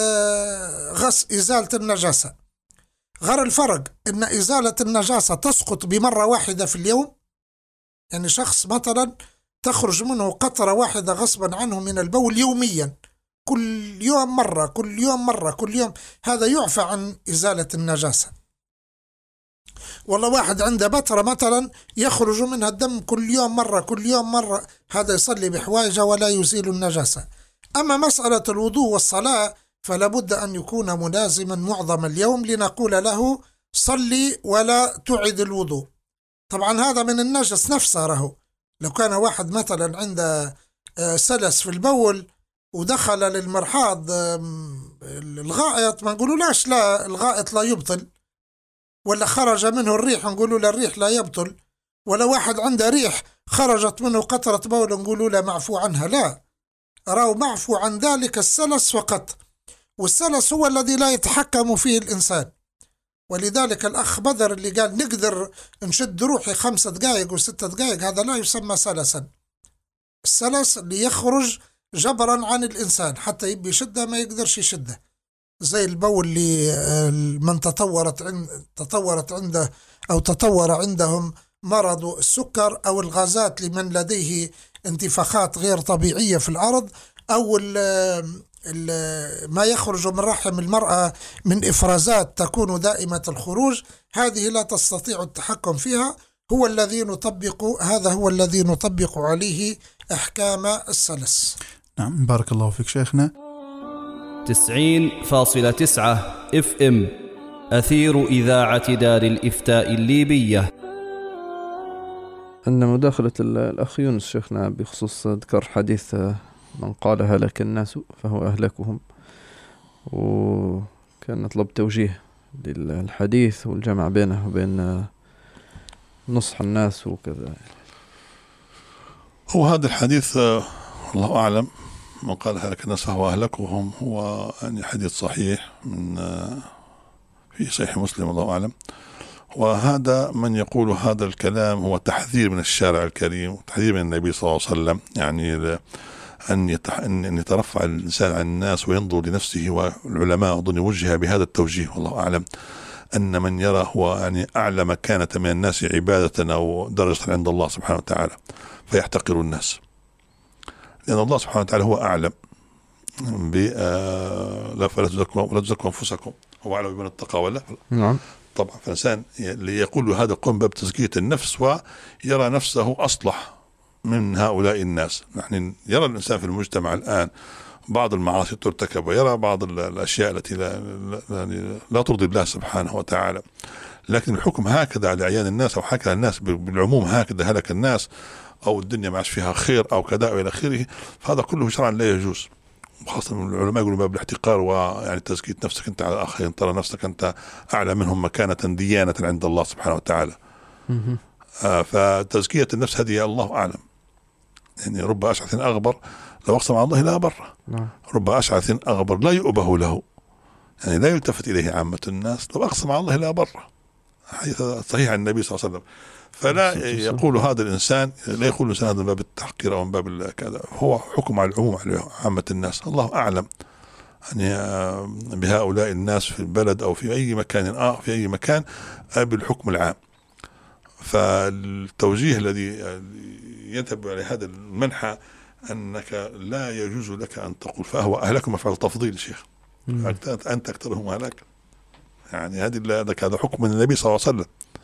إزالة النجاسة. غير الفرق إن إزالة النجاسة تسقط بمرة واحدة في اليوم، يعني شخص مثلا تخرج منه قطرة واحدة غصبا عنه من البول يوميا، كل يوم مرة، كل يوم مرة، كل يوم، هذا يعفى عن إزالة النجاسة. والله واحد عنده بترة مثلا يخرج منها الدم كل يوم مرة، كل يوم مرة، هذا يصلي بحواجه ولا يزيل النجاسة. أما مسألة الوضوء والصلاة فلا بد أن يكون ملازما معظم اليوم لنقول له صلي ولا تعد الوضوء. طبعا هذا من النجس نفسه، رهو لو كان واحد مثلا عنده سلس في البول ودخل للمرحاض الغائط، ما نقولوا لاش لا الغائط لا يبطل، ولا خرج منه الريح نقولوا له الريح لا يبطل، ولا واحد عنده ريح خرجت منه قطرة بول نقولوا له معفو عنها، لا، راو معفو عن ذلك السلس فقط، والسلس هو الذي لا يتحكم فيه الإنسان. ولذلك الأخ بدر اللي قال نقدر نشد روحي 5 دقائق و6 دقائق، هذا لا يسمى سلسا. السلس اللي يخرج جبرا عن الإنسان حتى يبي يشده ما يقدرش يشده، زي البول اللي من تطورت عنده أو تطور عندهم مرض السكر، أو الغازات لمن لديه انتفاخات غير طبيعية في العرض، أو ما يخرج من رحم المرأة من إفرازات تكون دائمة الخروج، هذه لا تستطيع التحكم فيها، هذا هو الذي نطبق عليه أحكام السلس. نعم، بارك الله فيك شيخنا. 90.9 FM أثير إذاعة دار الإفتاء الليبية. عندنا مداخلة الأخ يونس شيخنا بخصوص ذكر حديث من قال هلك الناس فهو أهلكهم، وكان نطلب توجيه للحديث والجمع بينه وبين نصح الناس وكذا. هو هذا الحديث الله أعلم من قال هلك الناس فهو أهلكهم، هو يعني حديث صحيح من في صحيح مسلم الله أعلم. وهذا من يقول هذا الكلام هو تحذير من الشارع الكريم وتحذير من النبي صلى الله عليه وسلم، يعني أن يترفع الإنسان عن الناس وينظر لنفسه. والعلماء أظن وجه بهذا التوجيه والله أعلم أن من يرى هو يعني أعلى مكانة من الناس عبادة أو درجة عند الله سبحانه وتعالى فيحتقر الناس، لأن الله سبحانه وتعالى هو أعلم فلا تزكوا أنفسكم هو أعلم بمن اتقى ولا. نعم طبعا فالإنسان اللي يقول هذا قم باب تزكية النفس ويرى نفسه أصلح من هؤلاء الناس. نحن يرى الإنسان في المجتمع الآن بعض المعاصي ترتكب، ويرى بعض الأشياء التي لا ترضي الله سبحانه وتعالى، لكن الحكم هكذا على عيان الناس أو هكذا الناس بالعموم هكذا هلك الناس أو الدنيا ما عادش فيها خير أو كذا وإلى آخره، فهذا كله شرعا لا يجوز. وخاصة العلماء يقولوا باب الاحتقار ويعني تزكية نفسك أنت على الآخرين، ترى نفسك أنت أعلى منهم مكانة ديانة عند الله سبحانه وتعالى. فتزكية النفس هذه الله أعلم، يعني رب أشعث أغبر لو أقسم على الله لا بره، رب أشعث أغبر لا يؤبه له، يعني لا يلتفت إليه عامة الناس، لو أقسم على الله لا بره، حديث صحيح عن النبي صلى الله عليه وسلم. فلا يقول هذا الإنسان، لا يقول الإنسان هذا من باب التحقير أو من باب كذا، هو حكم على العموم على عامة الناس. الله أعلم يعني بهؤلاء الناس في البلد أو في أي مكان في أي مكان بالحكم العام. فالتوجيه الذي يذهب على هذا المنحى أنك لا يجوز لك أن تقول فهو أهلكم مفعل تفضيل شيخ، أنت أكثرهم هلاك، يعني هذا حكم من النبي صلى الله عليه وسلم.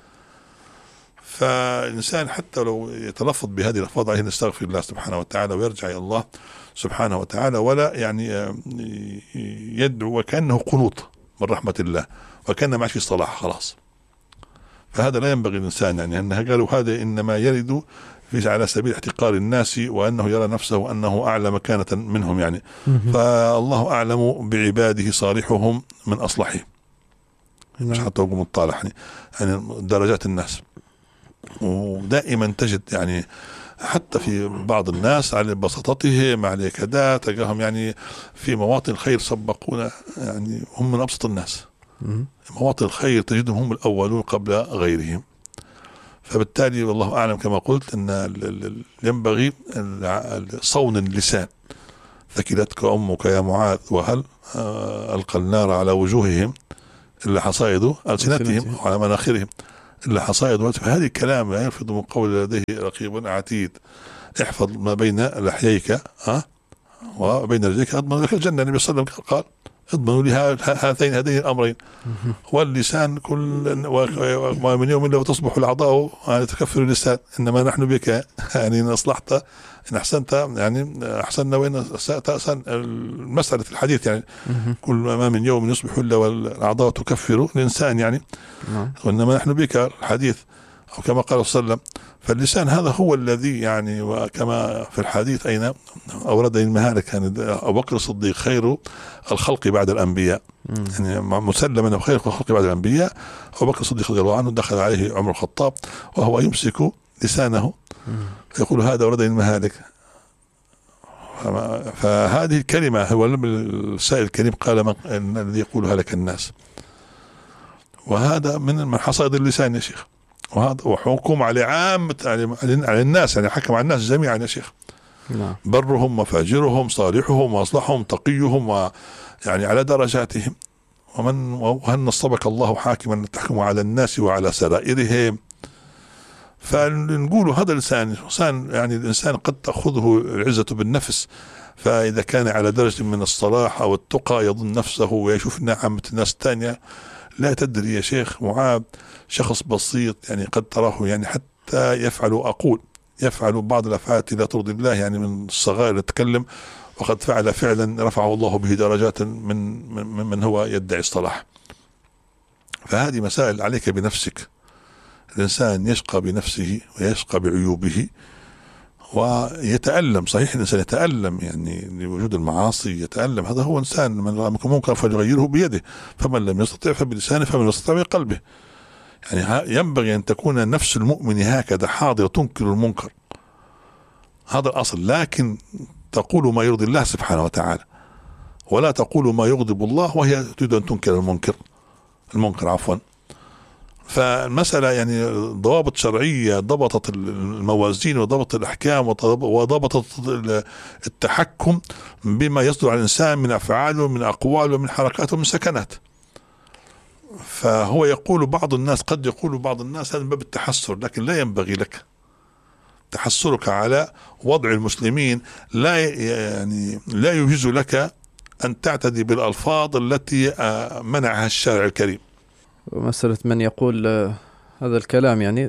فالإنسان حتى لو يتلفظ بهذه الألفاظ عليه نستغفر الله سبحانه وتعالى ويرجع إلى الله سبحانه وتعالى، ولا يعني يدعو وكأنه قنوط من رحمة الله وكأنه ما في صلاح خلاص. فهذا لا ينبغي الإنسان، يعني أنها قالوا هذا إنما يرد في على سبيل احتقار الناس وأنه يرى نفسه أنه أعلى مكانة منهم يعني. فالله أعلم بعباده صالحهم من أصلحهم، مش حتى أقول مطالح يعني درجات الناس. ودائما تجد يعني حتى في بعض الناس على بساطتهم على كذا تلقاهم يعني في مواطن الخير سبقونا، يعني هم من أبسط الناس. مواطن الخير تجدهم هم الأولون قبل غيرهم. فبالتالي والله أعلم كما قلت أن ينبغي صون اللسان. ثكلتك أمك يا معاذ وهل ألقى النار على وجوههم إلا حصائد ألسنتهم وعلى مناخرهم إلا حصائد. فهذه الكلام لا يلفظ من قول لديه رقيب عتيد. احفظ ما بين لحييك وبين رجليك أضمن لك الجنة. النبي صلى الله عليه وسلم قال اضمنوا لي هذين الأمرين. واللسان ومن يوم إلا وتصبح الأعضاء تكفر اللسان. إنما نحن بك يعني إن أصلحت إن أحسنت يعني أحسننا وإن أسأت أحسن. المسألة الحديث يعني كل ما من يوم يصبح إلا والأعضاء تكفر الإنسان يعني. وإنما نحن بك الحديث أو كما قال صلى الله عليه وسلم. فاللسان هذا هو الذي يعني وكما في الحديث أين أورد المهالك يعني أبو بكر الصديق خير الخلق بعد الأنبياء يعني مسلم أنه خير الخلق بعد الأنبياء. أبو بكر الصديق رضي الله عنه دخل عليه عمر الخطاب وهو يمسك لسانه يقول هذا ورد المهالك. فهذه الكلمة هو السائل الكريم قال الذي يقولها لك الناس. وهذا من حصائد اللسان يا شيخ. وهذا وحكم على عامة على الناس يعني حكم على الناس جميعا يا شيخ. برهم وفاجرهم صالحهم واصلحهم تقيهم ويعني على درجاتهم. وهل نصبك الله حاكما تحكم على الناس وعلى سرائرهم. فنقول هذا الإنسان يعني الإنسان قد تأخذه العزة بالنفس. فإذا كان على درجة من الصلاح أو التقى يظن نفسه ويشوف عامة الناس الثانية. لا تدري يا شيخ معاذ شخص بسيط يعني قد تراه يعني حتى يفعل بعض الأفعال لا ترضي الله يعني من الصغائر يتكلم وقد فعل فعلا رفعه الله به درجات من هو يدعي الصلاح. فهذه مسائل عليك بنفسك. الإنسان يشقى بنفسه ويشقى بعيوبه ويتألم. صحيح الإنسان يتألم يعني لوجود المعاصي يتألم. هذا هو إنسان من ممكن فليغيره بيده فمن لم يستطع فبلسانه فمن يستطع بقلبه. يعني ينبغي أن تكون نفس المؤمن هكذا حاضرة تنكر المنكر. هذا الأصل. لكن تقول ما يرضي الله سبحانه وتعالى ولا تقول ما يغضب الله وهي تريد أن تنكر المنكر عفوا. فالمسألة يعني ضوابط شرعية ضبطت الموازين وضبطت الأحكام وضبطت التحكم بما يصدر عن الإنسان من أفعاله ومن أقواله ومن حركاته ومن سكنات. فهو يقول بعض الناس قد يقول بعض الناس هذا من باب التحسر. لكن لا ينبغي لك تحسرك على وضع المسلمين. لا يجوز لك أن تعتدي بالألفاظ التي منعها الشارع الكريم. ومسألة من يقول هذا الكلام يعني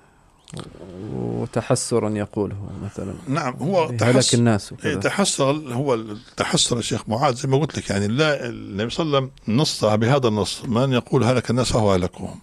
وتحسرا يقوله مثلا. نعم هو هلك الناس تحسر. هو التحسر يا شيخ معاذ زي ما قلت لك يعني لا النبي صلى الله عليه وسلم نص بهذا النص من يقول هلك الناس فهو هلكهم.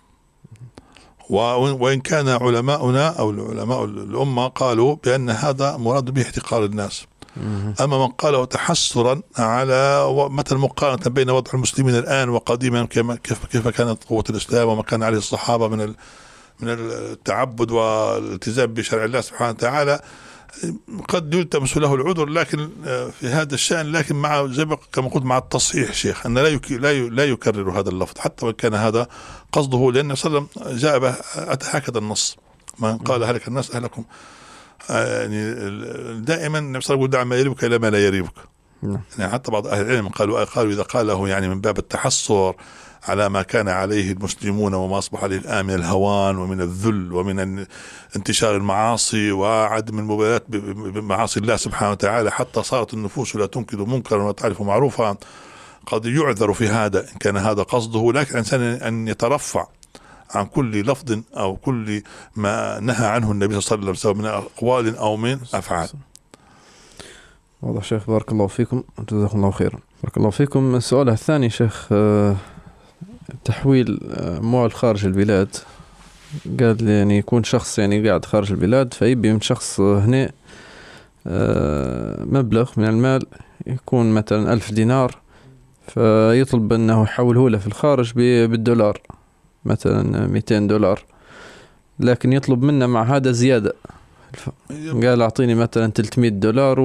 وإن كان علماؤنا أو علماء الأمة قالوا بأن هذا مراد به احتقار الناس. أما من قاله تحسرا على مثل مقارنة بين وضع المسلمين الآن وقديما كيف كانت قوة الإسلام وما كان عليه الصحابة من التعبد والالتزام بشرع الله سبحانه وتعالى قد يلتمس له العذر. لكن في هذا الشأن لكن مع زي ما كما قلت مع التصحيح شيخ أن لا يكرر هذا اللفظ حتى وإن كان هذا قصده. لأن صلى الله عليه وسلم جاء به أتى هكذا النص من قال هلك الناس أهلكم. يعني دائما النبي صلى الله عليه وسلم دع ما يريبك إلى ما لا يريبك. يعني حتى بعض أهل العلم قالوا إذا قاله يعني من باب التحسر على ما كان عليه المسلمون وما أصبح عليه الآن من الهوان ومن الذل ومن انتشار المعاصي وعدم المبالاة بمعاصي الله سبحانه وتعالى حتى صارت النفوس لا تنكر منكرا وتعرف معروفا. قد يعذر في هذا إن كان هذا قصده. لكن الإنسان أن يترفع عن كل لفظ أو كل ما نهى عنه النبي صلى الله عليه وسلم سواء من أقوال أو من أفعال. واضح شيخ بارك الله فيكم جزاكم الله خيرا. بارك الله فيكم. السؤال الثاني شيخ تحويل أموال خارج البلاد. قال يعني يكون شخص يعني قاعد خارج البلاد فيبي من شخص هنا مبلغ من المال يكون مثلا 1000 دينار فيطلب أنه يحوله له في الخارج بالدولار مثلا 200 دولار. لكن يطلب منا مع هذا زيادة قال أعطيني مثلا $300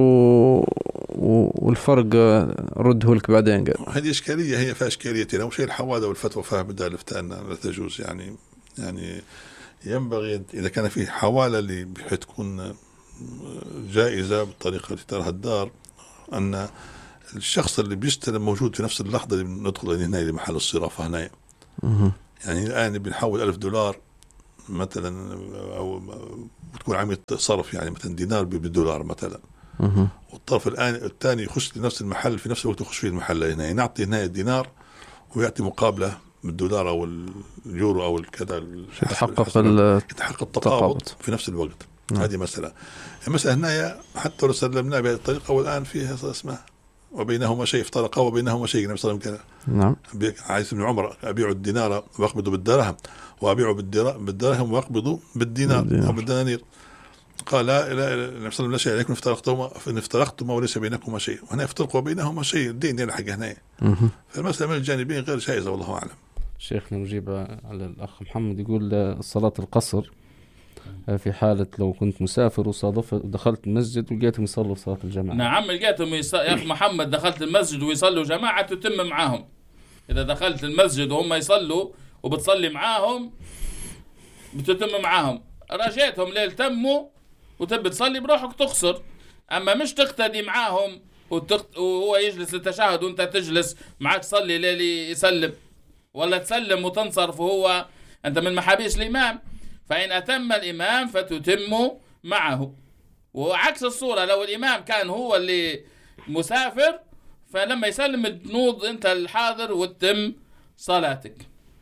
والفرق رده لك بعدين. قال هذه إشكالية، هي فيها إشكاليتين. أول شيء الحوادة والفتوى فيها بدال الإفتاء لا تجوز. يعني ينبغي إذا كان في حوالة اللي بحيث تكون جائزة بالطريقة التي تراها الدار، أن الشخص اللي بيستلم موجود في نفس اللحظة اللي ندخل هنا لمحل الصرافة هنا. يعني الآن بنحول $1000 مثلا، أو بتكون عملية صرف يعني مثلا دينار $1 مثلا، والطرف الثاني يخش لنفس المحل في نفس الوقت يخش فيه المحل هنا، نعطي هنا الدينار ويعطي مقابله بالدولار او اليورو او الكذا، يتحقق التقابض في نفس الوقت. هذه مسألة. المسألة هنا حتى لو سلمنا بهذه الطريقة والآن فيها اسمها وبينهما شيء، افترقا وبينهما شيء. النبي صلى الله عليه وسلم نعم عايز ابن عمر أبيع الدينار وأقبض بالدرهم، وأبيع بالدرهم وأقبض بالدينار أو بالدنانير. قال لا النبي صلى الله عليه وسلم لا شيء عليكم افترقتما وليس بينكما شيء، وهنا يفترق وبينهما شيء، الدين يلحق هنا. فالمسألة من الجانبين غير جائزة والله أعلم. شيخنا نجيب على الأخ محمد يقول صلاة القصر في حالة لو كنت مسافر وصادفت ودخلت المسجد ولقيتهم يصلوا صلاة الجماعة. نعم لقيتهم يا أخ محمد دخلت المسجد ويصلوا جماعة تتم معاهم. إذا دخلت المسجد وهم يصلوا وبتصلي معاهم بتتم معاهم. رجيتهم ليل تموا وتبي تصلي بروحك تقصر، أما مش تقتدي معاهم وهو يجلس للتشهد وانت تجلس معك تصلي ليل يسلم، ولا تسلم وتنصرف وهو أنت من محابيش الإمام. فإن أتم الإمام فتتم معه. وعكس الصورة لو الإمام كان هو اللي مسافر فلما يسلم تنوض أنت الحاضر وتتم صلاتك.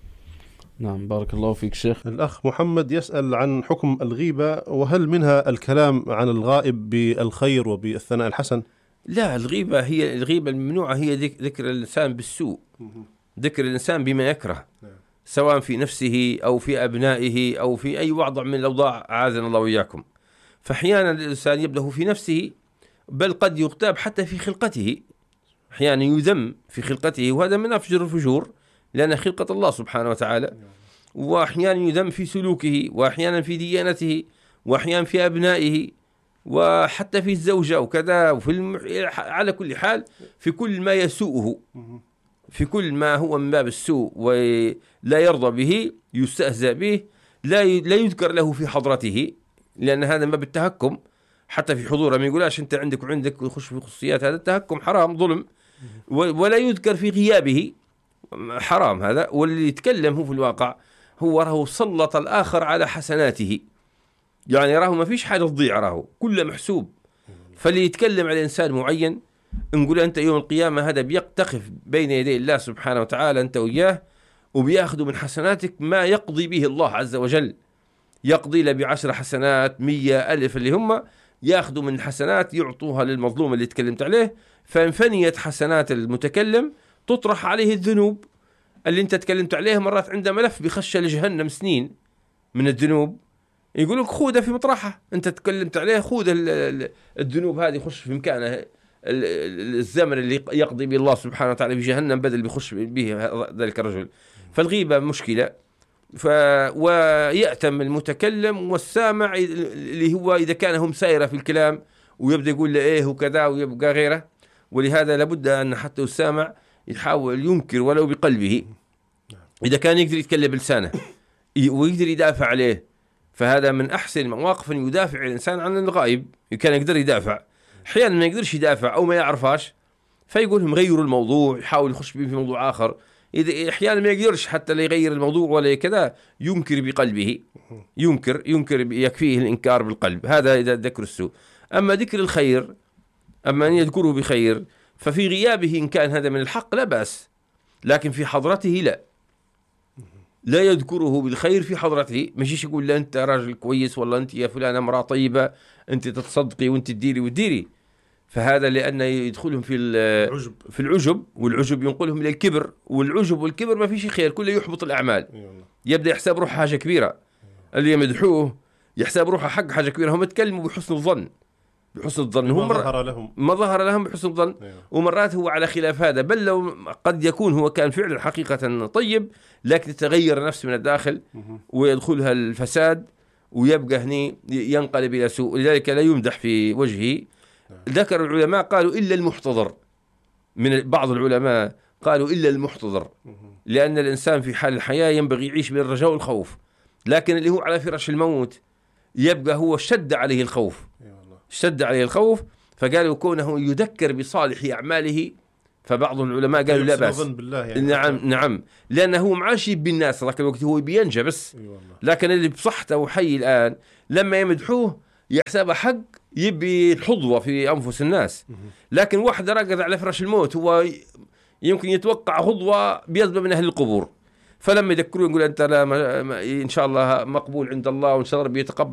نعم بارك الله فيك شيخ. الأخ محمد يسأل عن حكم الغيبة، وهل منها الكلام عن الغائب بالخير وبالثناء الحسن؟ لا، الغيبة الممنوعة هي ذكر الإنسان بالسوء، ذكر الإنسان بما يكره، سواء في نفسه أو في أبنائه أو في أي وضع من الأوضاع، عاذنا الله وإياكم. فأحيانا الإنسان يبدأ في نفسه، بل قد يغتاب حتى في خلقته، أحيانا يذم في خلقته، وهذا من أفجر الفجور لأن خلقة الله سبحانه وتعالى. وأحيانا يذم في سلوكه، وأحيانا في ديانته، وأحيانا في أبنائه، وحتى في الزوجة وكذا، على كل حال في كل ما يسوءه، في كل ما هو من باب السوء ولا يرضى به يستهزأ به، لا يذكر له في حضرته، لأن هذا ما بالتهكم حتى في حضوره. ما يقولاش أنت عندك وعندك ويخش في خصوصيات، هذا التهكم حرام ظلم. ولا يذكر في غيابه، حرام هذا. واللي يتكلم هو في الواقع هو راه سلط الآخر على حسناته، يعني راه ما فيش حاجة تضيع، راه كله محسوب. فاللي يتكلم على إنسان معين نقول أنت يوم القيامة هذا بيقتقف بين يدي الله سبحانه وتعالى أنت وإياه، وبيأخذ من حسناتك ما يقضي به الله عز وجل. يقضي له ب10 حسنات 100 ألف، اللي هم يأخذوا من حسنات يعطوها للمظلوم اللي تكلمت عليه. فإن فنيت حسنات المتكلم تطرح عليه الذنوب اللي انت تكلمت عليه. مرات عنده ملف بيخش لجهنم سنين من الذنوب، يقول لك خذها في مطرحها، انت تكلمت عليه خذ الذنوب هذه يخش في مكانه الزمن اللي يقضي به الله سبحانه وتعالى في جهنم بدل بيخش به ذلك الرجل. فالغيبة مشكلة. ويأتم المتكلم والسامع اللي هو إذا كان هم سائرة في الكلام ويبدأ يقول له إيه وكذا ويبقى غيره. ولهذا لابد أن حتى السامع يحاول ينكر ولو بقلبه. إذا كان يقدر يتكلم بلسانه ويقدر يدافع عليه، فهذا من أحسن المواقف أن يدافع الإنسان عن الغائب. كان يقدر يدافع، أحيانا ما يقدرش يدافع أو ما يعرفاش فيقولهم غيروا الموضوع، يحاول يخش به في موضوع آخر. إذا أحيانا ما يقدرش حتى لا يغير الموضوع ولا كذا، ينكر بقلبه، ينكر يكفيه الإنكار بالقلب. هذا إذا ذكر السوء. أما ذكر الخير، أما أن يذكره بخير، ففي غيابه إن كان هذا من الحق لا بأس، لكن في حضرته لا يذكره بالخير في حضرته. مشيش يقول لا أنت راجل كويس، والله أنت يا فلان امرأة طيبة، أنت تتصدقي وأنت تديري وتديري. فهذا لأن يدخلهم في العجب، والعجب ينقلهم إلى الكبر، والعجب والكبر ما فيش خير، كله يحبط الأعمال. يبدأ يحسب روحه حاجة كبيرة، اللي يمدحوه يحسب روحه حق حاجة كبيرة. هم يتكلموا بحسن الظن، ما ظهر لهم بحسن الظن. ومرات هو على خلاف هذا، بل لو قد يكون هو كان فعلا حقيقة طيب، لكن تتغير نفسه من الداخل ويدخلها الفساد ويبقى هني ينقلب إلى سوء، لذلك لا يمدح في وجهه. ذكر العلماء قالوا إلا المحتضر، من بعض العلماء قالوا إلا المحتضر، لأن الإنسان في حال الحياة ينبغي يعيش بين الرجاء والخوف، لكن اللي هو على فراش الموت يبقى هو شد عليه الخوف، شد عليه الخوف، فقالوا كونه يذكر بصالح أعماله. فبعض العلماء قالوا لا بأس، يعني نعم لأنه هو معاشي بالناس ذاك الوقت هو بينجى بس، لكن اللي بصحته وحي الآن لما يمدحوه يحسب حق يبي الحظوة في أنفس الناس، لكن واحد رقد على فراش الموت هو يمكن يتوقع حظوة بيطلب من أهل القبور، فلما يذكروه يقول أنت لا إن شاء الله مقبول عند الله وإن شاء الله ربي يتقبل